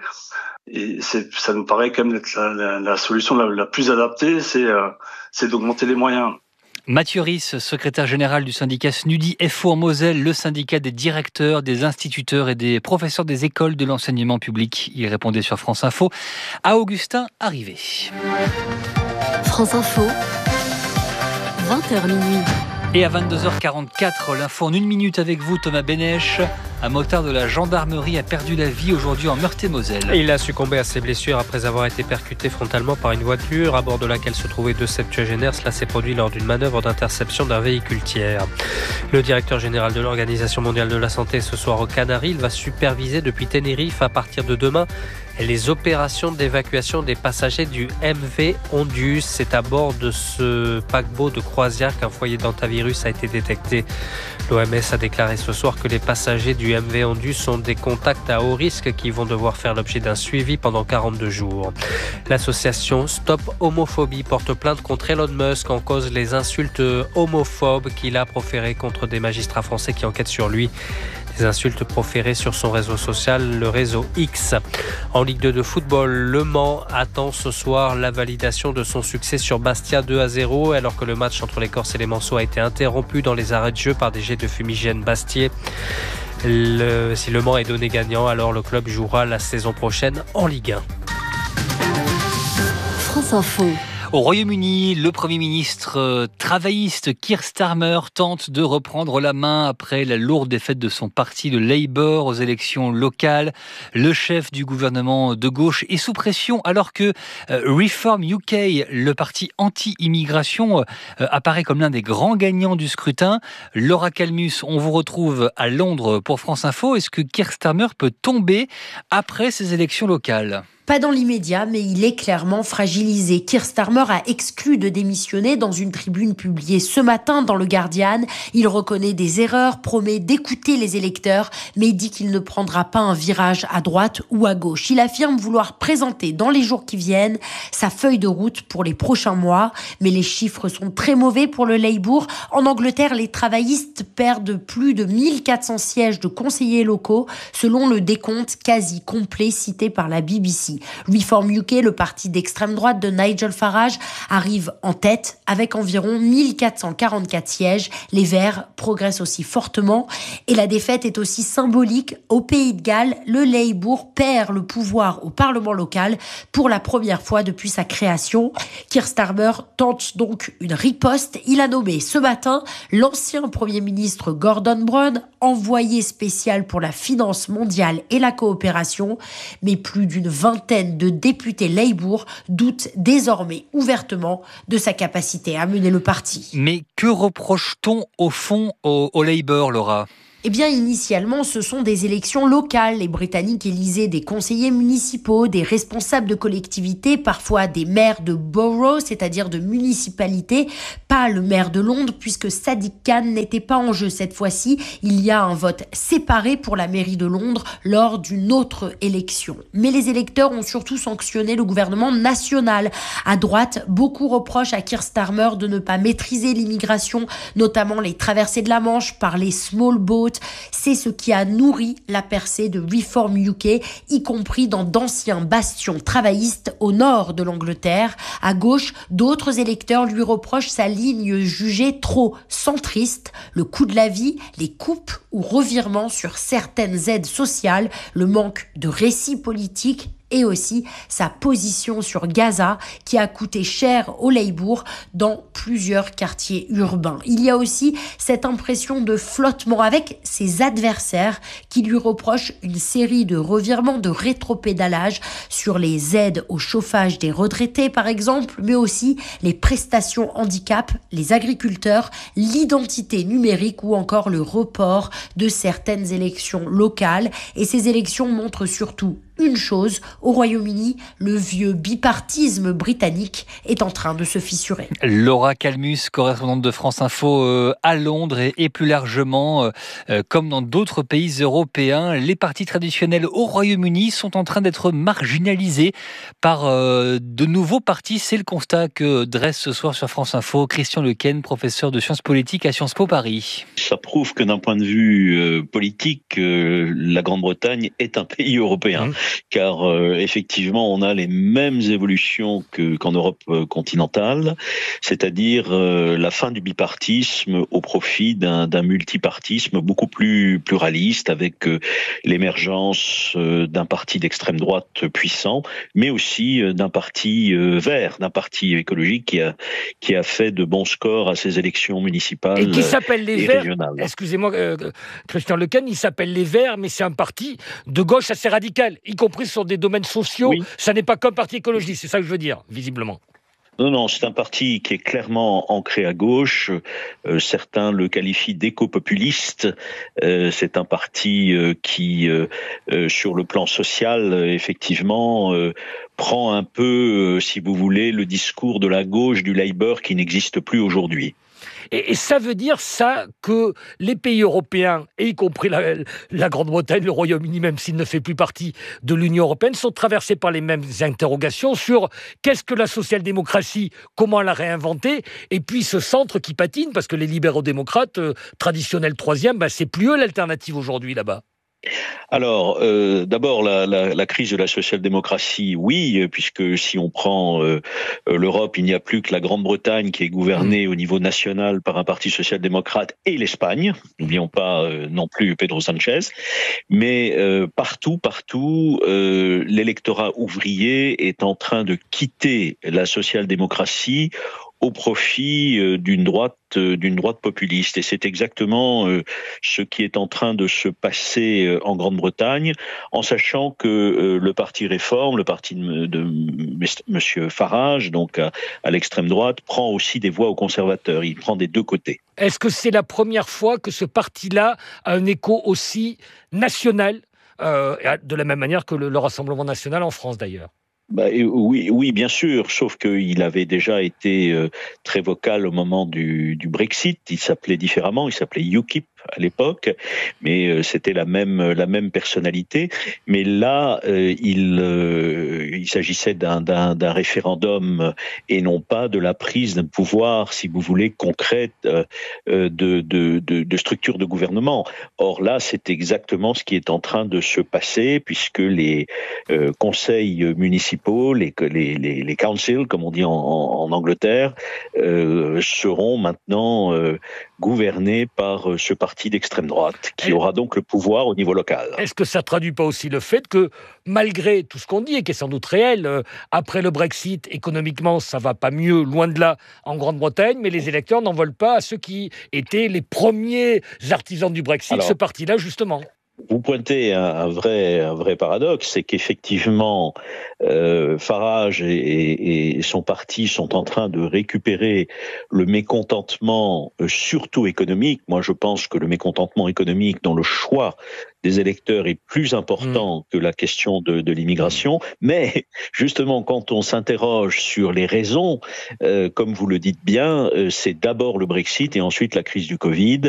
Et c'est, ça nous paraît quand même être la, la, la solution la, la plus adaptée, c'est, euh, c'est d'augmenter les moyens. Mathieu Risse, secrétaire général du syndicat S N U D I F O en Moselle, le syndicat des directeurs, des instituteurs et des professeurs des écoles de l'enseignement public. Il répondait sur France Info à Augustin Arrivé. France Info. vingt heures minuit. Et à vingt-deux heures quarante-quatre, l'info en une minute avec vous, Thomas Bénèche. Un motard de la gendarmerie a perdu la vie aujourd'hui en Meurthe-et-Moselle. Il a succombé à ses blessures après avoir été percuté frontalement par une voiture à bord de laquelle se trouvaient deux septuagénaires. Cela s'est produit lors d'une manœuvre d'interception d'un véhicule tiers. Le directeur général de l'Organisation mondiale de la santé ce soir aux Canaries, il va superviser depuis Tenerife à partir de demain les opérations d'évacuation des passagers du M V Ondius. C'est à bord de ce paquebot de croisière qu'un foyer d'hantavirus a été détecté. L'O M S a déclaré ce soir que les passagers du M V Ondius sont des contacts à haut risque qui vont devoir faire l'objet d'un suivi pendant quarante-deux jours. L'association Stop Homophobie porte plainte contre Elon Musk en cause les insultes homophobes qu'il a proférées contre des magistrats français qui enquêtent sur lui. Des insultes proférées sur son réseau social, le réseau X. En Ligue deux de football, Le Mans attend ce soir la validation de son succès sur Bastia deux à zéro, alors que le match entre les Corses et les Manceaux a été interrompu dans les arrêts de jeu par des jets de fumigène Bastier. Le, si Le Mans est donné gagnant, alors le club jouera la saison prochaine en Ligue un. France Info. Au Royaume-Uni, le Premier ministre travailliste Keir Starmer tente de reprendre la main après la lourde défaite de son parti, le Labour, aux élections locales. Le chef du gouvernement de gauche est sous pression alors que Reform U K, le parti anti-immigration, apparaît comme l'un des grands gagnants du scrutin. Laura Calmus, on vous retrouve à Londres pour France Info. Est-ce que Keir Starmer peut tomber après ces élections locales ? Pas dans l'immédiat, mais il est clairement fragilisé. Keir Starmer a exclu de démissionner dans une tribune publiée ce matin dans le Guardian. Il reconnaît des erreurs, promet d'écouter les électeurs, mais dit qu'il ne prendra pas un virage à droite ou à gauche. Il affirme vouloir présenter dans les jours qui viennent sa feuille de route pour les prochains mois. Mais les chiffres sont très mauvais pour le Labour. En Angleterre, les travaillistes perdent plus de mille quatre cents sièges de conseillers locaux, selon le décompte quasi complet cité par la B B C. démocratie. Reform U K, le parti d'extrême droite de Nigel Farage, arrive en tête avec environ mille quatre cent quarante-quatre sièges. Les Verts progressent aussi fortement et la défaite est aussi symbolique. Au Pays de Galles, le Labour perd le pouvoir au Parlement local pour la première fois depuis sa création. Keir Starmer tente donc une riposte. Il a nommé ce matin l'ancien Premier ministre Gordon Brown envoyé spécial pour la finance mondiale et la coopération. Mais plus d'une vingtaine de députés Labour doutent désormais ouvertement de sa capacité à mener le parti. Mais que reproche-t-on au fond au, au Labour, Laura ? Eh bien, initialement, ce sont des élections locales. Les Britanniques élisaient des conseillers municipaux, des responsables de collectivités, parfois des maires de borough, c'est-à-dire de municipalités, pas le maire de Londres, puisque Sadiq Khan n'était pas en jeu cette fois-ci. Il y a un vote séparé pour la mairie de Londres lors d'une autre élection. Mais les électeurs ont surtout sanctionné le gouvernement national. À droite, beaucoup reprochent à Keir Starmer de ne pas maîtriser l'immigration, notamment les traversées de la Manche par les small boats. C'est ce qui a nourri la percée de Reform U K, y compris dans d'anciens bastions travaillistes au nord de l'Angleterre. À gauche, d'autres électeurs lui reprochent sa ligne jugée trop centriste, le coût de la vie, les coupes ou revirements sur certaines aides sociales, le manque de récit politique et aussi sa position sur Gaza qui a coûté cher au Labour dans plusieurs quartiers urbains. Il y a aussi cette impression de flottement avec ses adversaires qui lui reprochent une série de revirements, de rétropédalage sur les aides au chauffage des retraités par exemple, mais aussi les prestations handicap, les agriculteurs, l'identité numérique ou encore le report de certaines élections locales. Et ces élections montrent surtout une chose, au Royaume-Uni, le vieux bipartisme britannique est en train de se fissurer. Laura Calmus, correspondante de France Info euh, à Londres et, et plus largement, euh, comme dans d'autres pays européens, les partis traditionnels au Royaume-Uni sont en train d'être marginalisés par euh, de nouveaux partis. C'est le constat que dresse ce soir sur France Info Christian Lequesne, professeur de sciences politiques à Sciences Po Paris. Ça prouve que d'un point de vue euh, politique, euh, la Grande-Bretagne est un pays européen. Mmh. Car euh, effectivement, on a les mêmes évolutions que, qu'en Europe euh, continentale, c'est-à-dire euh, la fin du bipartisme au profit d'un, d'un multipartisme beaucoup plus pluraliste, avec euh, l'émergence euh, d'un parti d'extrême droite puissant, mais aussi euh, d'un parti euh, vert, d'un parti écologique qui a, qui a fait de bons scores à ces élections municipales et qui s'appelle les Verts. Régionales. Excusez-moi, euh, Christian Lequesne, il s'appelle les Verts, mais c'est un parti de gauche assez radical, y compris sur des domaines sociaux. Oui. Ça n'est pas qu'un parti écologiste, c'est ça que je veux dire, visiblement. Non, non, c'est un parti qui est clairement ancré à gauche. Euh, certains le qualifient d'éco-populiste. Euh, c'est un parti euh, qui, euh, euh, sur le plan social, euh, effectivement, euh, prend un peu, euh, si vous voulez, le discours de la gauche du Labour qui n'existe plus aujourd'hui. Et, et ça veut dire ça que les pays européens, et y compris la, la Grande-Bretagne, le Royaume-Uni, même s'il ne fait plus partie de l'Union européenne, sont traversés par les mêmes interrogations sur qu'est-ce que la social-démocratie, comment la réinventer, et puis ce centre qui patine, parce que les libéraux-démocrates, euh, traditionnels troisième, ben, c'est plus eux l'alternative aujourd'hui là-bas. Alors, euh, d'abord, la, la, la crise de la social-démocratie, oui, puisque si on prend euh, l'Europe, il n'y a plus que la Grande-Bretagne qui est gouvernée mmh. au niveau national par un parti social-démocrate et l'Espagne. N'oublions pas euh, non plus Pedro Sanchez. Mais euh, partout, partout, euh, l'électorat ouvrier est en train de quitter la social-démocratie au profit euh, d'une droite euh, d'une droite populiste. Et c'est exactement euh, ce qui est en train de se passer euh, en Grande-Bretagne, en sachant que euh, le parti Réforme, le parti de, de Monsieur Farage, donc à, à l'extrême droite, prend aussi des voix aux conservateurs. Il prend des deux côtés. Est-ce que c'est la première fois que ce parti-là a un écho aussi national, euh, de la même manière que le, le Rassemblement national en France d'ailleurs? Bah, oui, oui, bien sûr, sauf qu'il avait déjà été euh, très vocal au moment du, du Brexit. Il s'appelait différemment, il s'appelait UKIP. à l'époque, mais euh, c'était la même la même personnalité. Mais là, euh, il euh, il s'agissait d'un, d'un d'un référendum et non pas de la prise d'un pouvoir, si vous voulez, concrète euh, de, de de de structure de gouvernement. Or là, c'est exactement ce qui est en train de se passer, puisque les euh, conseils municipaux, les les les, les councils, comme on dit en, en, en Angleterre, euh, seront maintenant euh, gouvernés par euh, ce parti d'extrême droite, qui et aura donc le pouvoir au niveau local. Est-ce que ça ne traduit pas aussi le fait que, malgré tout ce qu'on dit, et qui est sans doute réel, euh, après le Brexit, économiquement, ça ne va pas mieux, loin de là, en Grande-Bretagne, mais les électeurs n'en veulent pas à ceux qui étaient les premiers artisans du Brexit, Alors, ce parti-là, justement. Vous pointez un, un vrai, un vrai paradoxe, c'est qu'effectivement, euh, Farage et, et, et son parti sont en train de récupérer le mécontentement, euh, surtout économique. Moi, je pense que le mécontentement économique dans le choix des électeurs est plus important mmh. que la question de, de l'immigration. Mais justement, quand on s'interroge sur les raisons, euh, comme vous le dites bien, euh, c'est d'abord le Brexit et ensuite la crise du Covid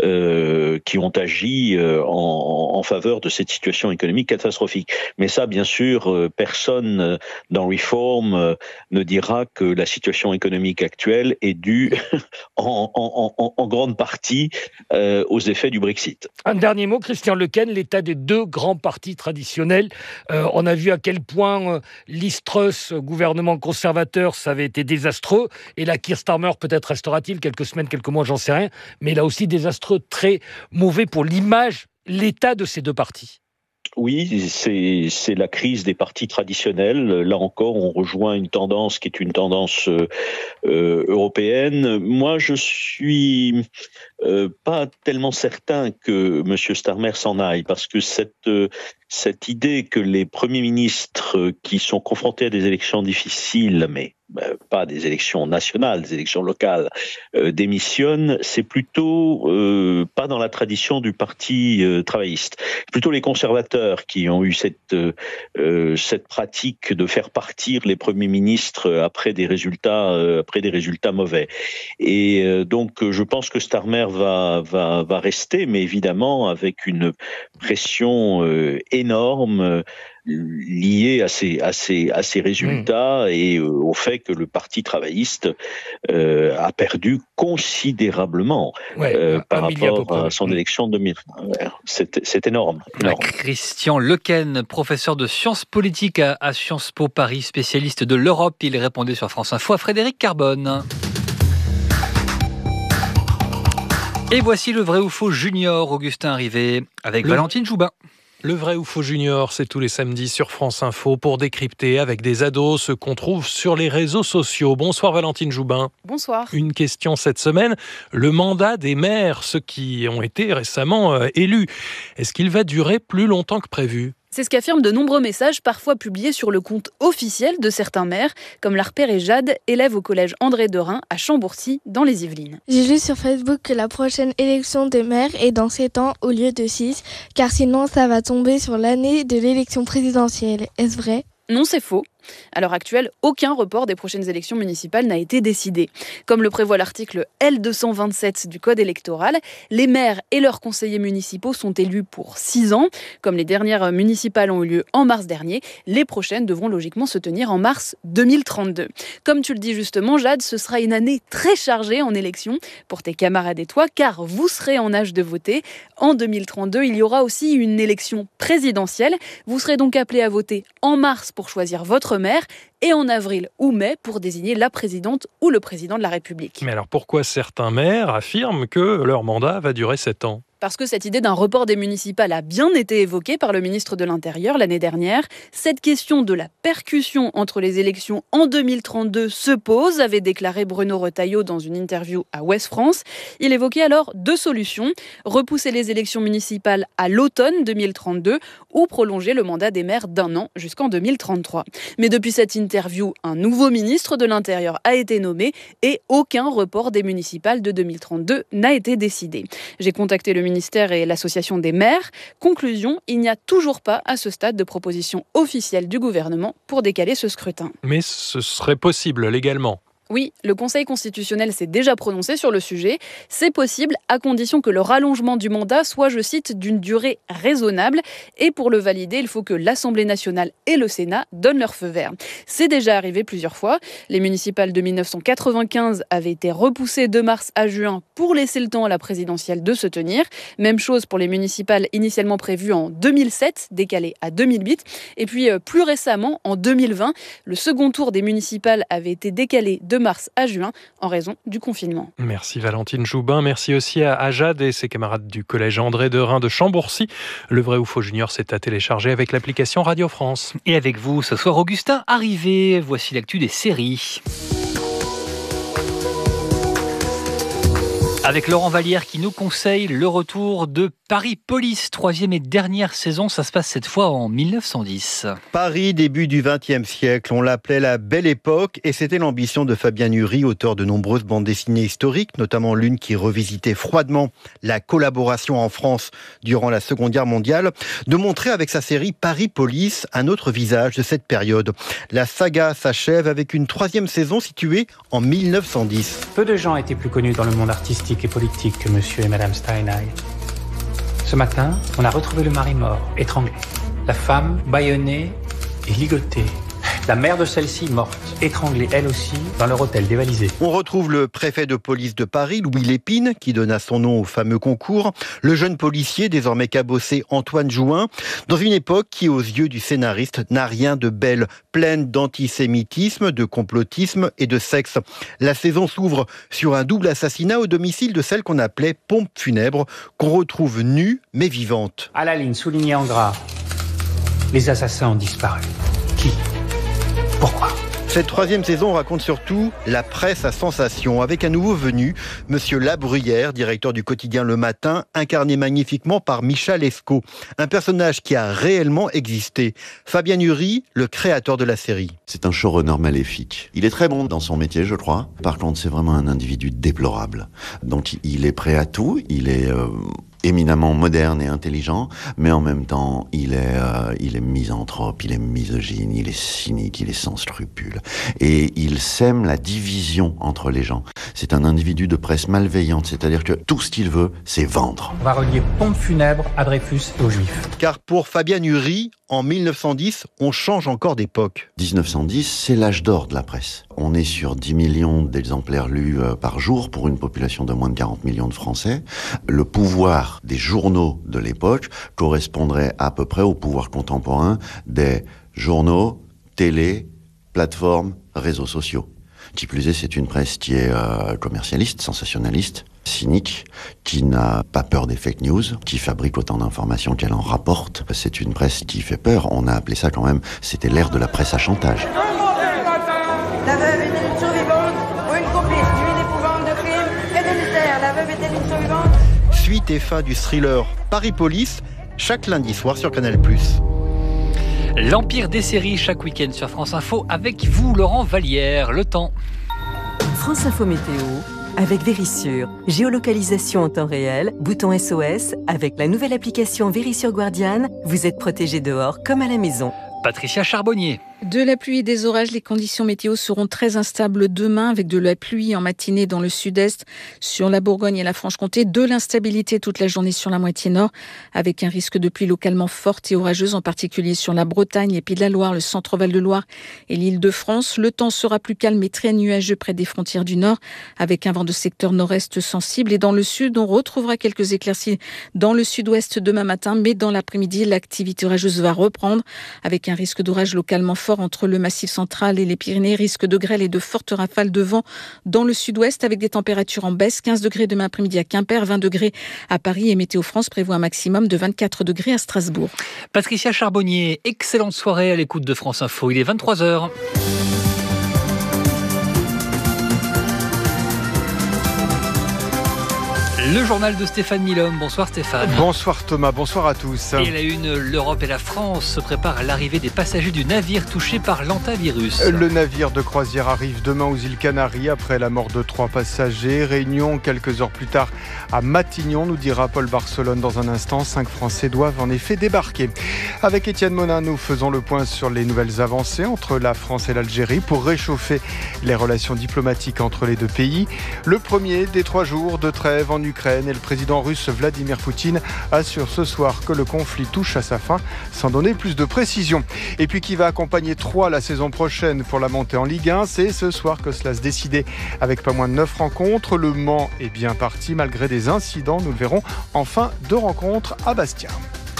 euh, qui ont agi euh, en, en faveur de cette situation économique catastrophique. Mais ça, bien sûr, euh, personne dans Reform euh, ne dira que la situation économique actuelle est due en, en, en, en grande partie euh, aux effets du Brexit. Un dernier mot, Christian Lequesne, l'état des deux grands partis traditionnels. Euh, on a vu à quel point euh, Liz Truss, gouvernement conservateur, ça avait été désastreux. Et là, Keir Starmer, peut-être restera-t-il quelques semaines, quelques mois, j'en sais rien. Mais là aussi, désastreux, très mauvais pour l'image, l'état de ces deux partis. Oui, c'est, c'est la crise des partis traditionnels. Là encore, on rejoint une tendance qui est une tendance euh, euh, européenne. Moi, je suis euh, pas tellement certain que M. Starmer s'en aille, parce que cette, euh, cette idée que les premiers ministres qui sont confrontés à des élections difficiles, mais pas des élections nationales, des élections locales, euh, démissionnent, c'est plutôt euh, pas dans la tradition du parti euh, travailliste. Plutôt les conservateurs qui ont eu cette euh, cette pratique de faire partir les premiers ministres après des résultats euh, après des résultats mauvais. Et euh, donc je pense que Starmer va va va rester, mais évidemment avec une pression euh, énorme lié à ces, à ces, à ces résultats mmh. et euh, au fait que le Parti travailliste euh, a perdu considérablement ouais, euh, par rapport à, à son élection de deux mille. C'est, c'est énorme. énorme. Christian Lequesne, professeur de sciences politiques à, à Sciences Po Paris, spécialiste de l'Europe, il répondait sur France Info à Frédéric Carbone. Et voici le vrai ou faux junior, Augustin Rivet, avec le... Valentine Joubin. Le vrai ou faux junior, c'est tous les samedis sur France Info pour décrypter avec des ados ce qu'on trouve sur les réseaux sociaux. Bonsoir Valentine Joubin. Bonsoir. Une question cette semaine, le mandat des maires, ceux qui ont été récemment euh, élus, est-ce qu'il va durer plus longtemps que prévu ? C'est ce qu'affirment de nombreux messages parfois publiés sur le compte officiel de certains maires, comme l'a repéré Jade, élève au collège André Derain à Chambourcy, dans les Yvelines. J'ai lu sur Facebook que la prochaine élection des maires est dans sept ans au lieu de six, car sinon ça va tomber sur l'année de l'élection présidentielle. Est-ce vrai ? Non, c'est faux. À l'heure actuelle, aucun report des prochaines élections municipales n'a été décidé. Comme le prévoit l'article L deux cent vingt-sept du Code électoral, les maires et leurs conseillers municipaux sont élus pour six ans. Comme les dernières municipales ont eu lieu en mars dernier, les prochaines devront logiquement se tenir en mars deux mille trente-deux. Comme tu le dis justement, Jade, ce sera une année très chargée en élections pour tes camarades et toi, car vous serez en âge de voter. En deux mille trente-deux, il y aura aussi une élection présidentielle. Vous serez donc appelés à voter en mars pour choisir votre maire et en avril ou mai pour désigner la présidente ou le président de la République. Mais alors pourquoi certains maires affirment que leur mandat va durer sept ans ? Parce que cette idée d'un report des municipales a bien été évoquée par le ministre de l'Intérieur l'année dernière. Cette question de la percussion entre les élections en deux mille trente-deux se pose, avait déclaré Bruno Retailleau dans une interview à Ouest France. Il évoquait alors deux solutions, repousser les élections municipales à l'automne deux mille trente-deux ou prolonger le mandat des maires d'un an jusqu'en deux mille trente-trois. Mais depuis cette interview, un nouveau ministre de l'Intérieur a été nommé et aucun report des municipales de deux mille trente-deux n'a été décidé. J'ai contacté le ministère et l'association des maires. Conclusion, il n'y a toujours pas à ce stade de proposition officielle du gouvernement pour décaler ce scrutin. Mais ce serait possible légalement ? Oui, le Conseil constitutionnel s'est déjà prononcé sur le sujet. C'est possible à condition que le rallongement du mandat soit, je cite, d'une durée raisonnable. Et pour le valider, il faut que l'Assemblée nationale et le Sénat donnent leur feu vert. C'est déjà arrivé plusieurs fois. Les municipales de mille neuf cent quatre-vingt-quinze avaient été repoussées de mars à juin pour laisser le temps à la présidentielle de se tenir. Même chose pour les municipales initialement prévues en deux mille sept, décalées à deux mille huit. Et puis plus récemment, en deux mille vingt, le second tour des municipales avait été décalé de mars à juin en raison du confinement. Merci Valentine Joubin, merci aussi à Jade et ses camarades du collège André Derain de Chambourcy. Le vrai ou faux junior, c'est à télécharger avec l'application Radio France. Et avec vous ce soir, Augustin Arrivé, voici l'actu des séries. Avec Laurent Vallière qui nous conseille le retour de Paris Police, troisième et dernière saison. Ça se passe cette fois en mille neuf cent dix. Paris, début du vingtième siècle. On l'appelait la Belle Époque et c'était l'ambition de Fabien Nury, auteur de nombreuses bandes dessinées historiques, notamment l'une qui revisitait froidement la collaboration en France durant la Seconde Guerre mondiale, de montrer avec sa série Paris Police un autre visage de cette période. La saga s'achève avec une troisième saison située en mille neuf cent dix. Peu de gens étaient plus connus dans le monde artistique et politique que monsieur et madame Steinheil. Ce matin, on a retrouvé le mari mort, étranglé. La femme, bâillonnée et ligotée. La mère de celle-ci, morte, étranglée elle aussi, dans leur hôtel dévalisé. On retrouve le préfet de police de Paris, Louis Lépine, qui donna son nom au fameux concours, le jeune policier, désormais cabossé, Antoine Jouin, dans une époque qui, aux yeux du scénariste, n'a rien de belle, pleine d'antisémitisme, de complotisme et de sexe. La saison s'ouvre sur un double assassinat au domicile de celle qu'on appelait pompe funèbre, qu'on retrouve nue mais vivante. À la ligne soulignée en gras, les assassins ont disparu. Qui ? Pourquoi ? Cette troisième saison raconte surtout la presse à sensation, avec un nouveau venu, Monsieur Labruyère, directeur du quotidien Le Matin, incarné magnifiquement par Michel Lescaut, un personnage qui a réellement existé. Fabien Nury, le créateur de la série. C'est un showrunner maléfique. Il est très bon dans son métier, je crois. Par contre, c'est vraiment un individu déplorable. Donc, il est prêt à tout, il est... Euh... éminemment moderne et intelligent, mais en même temps, il est, euh, il est misanthrope, il est misogyne, il est cynique, il est sans scrupules. Et il sème la division entre les gens. C'est un individu de presse malveillante, c'est-à-dire que tout ce qu'il veut, c'est vendre. On va relier pompe funèbre à Dreyfus et aux Juifs. Car pour Fabien Nury, en mille neuf cent dix, on change encore d'époque. dix-neuf cent dix, c'est l'âge d'or de la presse. On est sur dix millions d'exemplaires lus par jour pour une population de moins de quarante millions de Français. Le pouvoir des journaux de l'époque correspondrait à peu près au pouvoir contemporain des journaux, télé, plateformes, réseaux sociaux. Qui plus est, c'est une presse qui est euh, commercialiste, sensationnaliste, cynique, qui n'a pas peur des fake news, qui fabrique autant d'informations qu'elle en rapporte. C'est une presse qui fait peur. On a appelé ça quand même, c'était l'ère de la presse à chantage. La veuve était une survivante ou une complice d'une épouvante de crime et de mystère. La veuve était une survivante. Suite et fin du thriller Paris Police, chaque lundi soir sur Canal plus. L'Empire des séries, chaque week-end sur France Info, avec vous, Laurent Vallière. Le temps. France Info Météo, avec Vérissure. Géolocalisation en temps réel, bouton S O S. Avec la nouvelle application Vérissure Guardian, vous êtes protégé dehors comme à la maison. Patricia Charbonnier. De la pluie et des orages, les conditions météo seront très instables demain avec de la pluie en matinée dans le sud-est, sur la Bourgogne et la Franche-Comté, de l'instabilité toute la journée sur la moitié nord, avec un risque de pluie localement forte et orageuse, en particulier sur la Bretagne, les Pays de la Loire, le centre-Val de Loire et l'Île-de-France. Le temps sera plus calme et très nuageux près des frontières du nord, avec un vent de secteur nord-est sensible. Et dans le sud, on retrouvera quelques éclaircies dans le sud-ouest demain matin, mais dans l'après-midi, l'activité orageuse va reprendre, avec un risque d'orage localement fort entre le Massif central et les Pyrénées, risque de grêle et de fortes rafales de vent dans le sud-ouest avec des températures en baisse, quinze degrés demain après-midi à Quimper, vingt degrés à Paris et Météo France prévoit un maximum de vingt-quatre degrés à Strasbourg. Patricia Charbonnier, excellente soirée à l'écoute de France Info, il est vingt-trois heures. Le journal de Stéphane Milhomme. Bonsoir Stéphane. Bonsoir Thomas, bonsoir à tous. Et la une, l'Europe et la France se préparent à l'arrivée des passagers du navire touché par l'hantavirus. Le navire de croisière arrive demain aux îles Canaries après la mort de trois passagers. Réunion quelques heures plus tard à Matignon, nous dira Paul Barcelone dans un instant. Cinq Français doivent en effet débarquer. Avec Étienne Monin, nous faisons le point sur les nouvelles avancées entre la France et l'Algérie pour réchauffer les relations diplomatiques entre les deux pays. Le premier des trois jours de trêve en Ukraine et le président russe Vladimir Poutine assure ce soir que le conflit touche à sa fin sans donner plus de précision. Et puis qui va accompagner Troyes la saison prochaine pour la montée en Ligue un, c'est ce soir que cela se décidait avec pas moins de neuf rencontres. Le Mans est bien parti malgré des incidents, nous le verrons en fin de rencontre à Bastia.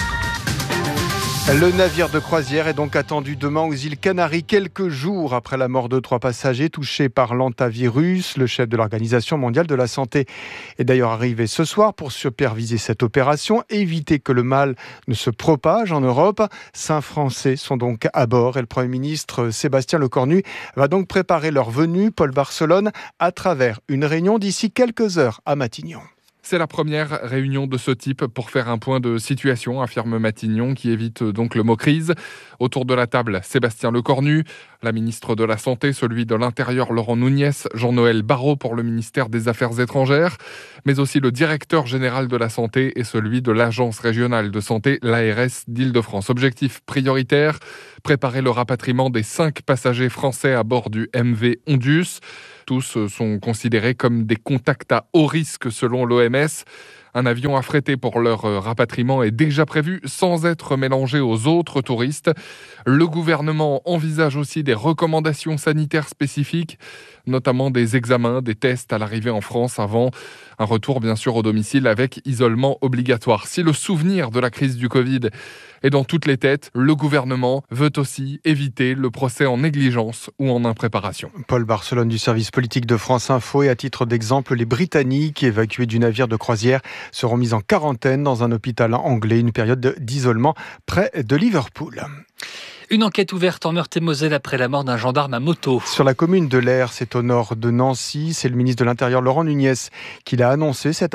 Le navire de croisière est donc attendu demain aux îles Canaries, quelques jours après la mort de trois passagers touchés par l'hantavirus. Le chef de l'Organisation mondiale de la santé est d'ailleurs arrivé ce soir pour superviser cette opération, éviter que le mal ne se propage en Europe. Cinq Français sont donc à bord et le Premier ministre Sébastien Lecornu va donc préparer leur venue, Paul Barcelone, à travers une réunion d'ici quelques heures à Matignon. C'est la première réunion de ce type pour faire un point de situation, affirme Matignon, qui évite donc le mot crise. Autour de la table, Sébastien Lecornu, la ministre de la Santé, celui de l'Intérieur Laurent Nunez, Jean-Noël Barrot pour le ministère des Affaires étrangères, mais aussi le directeur général de la Santé et celui de l'Agence régionale de santé, l'A R S d'Île-de-France. Objectif prioritaire, préparer le rapatriement des cinq passagers français à bord du M V Ondius. Tous sont considérés comme des contacts à haut risque selon l'O M S. Un avion affrété pour leur rapatriement est déjà prévu sans être mélangé aux autres touristes. Le gouvernement envisage aussi des recommandations sanitaires spécifiques, notamment des examens, des tests à l'arrivée en France avant un retour bien sûr au domicile avec isolement obligatoire. Si le souvenir de la crise du Covid est dans toutes les têtes, le gouvernement veut aussi éviter le procès en négligence ou en impréparation. Paul Barcelone du service politique de France Info et à titre d'exemple, les Britanniques évacués du navire de croisière seront mis en quarantaine dans un hôpital anglais, une période d'isolement près de Liverpool. Une enquête ouverte en Meurthe-et-Moselle après la mort d'un gendarme à moto. Sur la commune de l'Aire, c'est au nord de Nancy. C'est le ministre de l'Intérieur Laurent Nunez qui l'a annoncé cette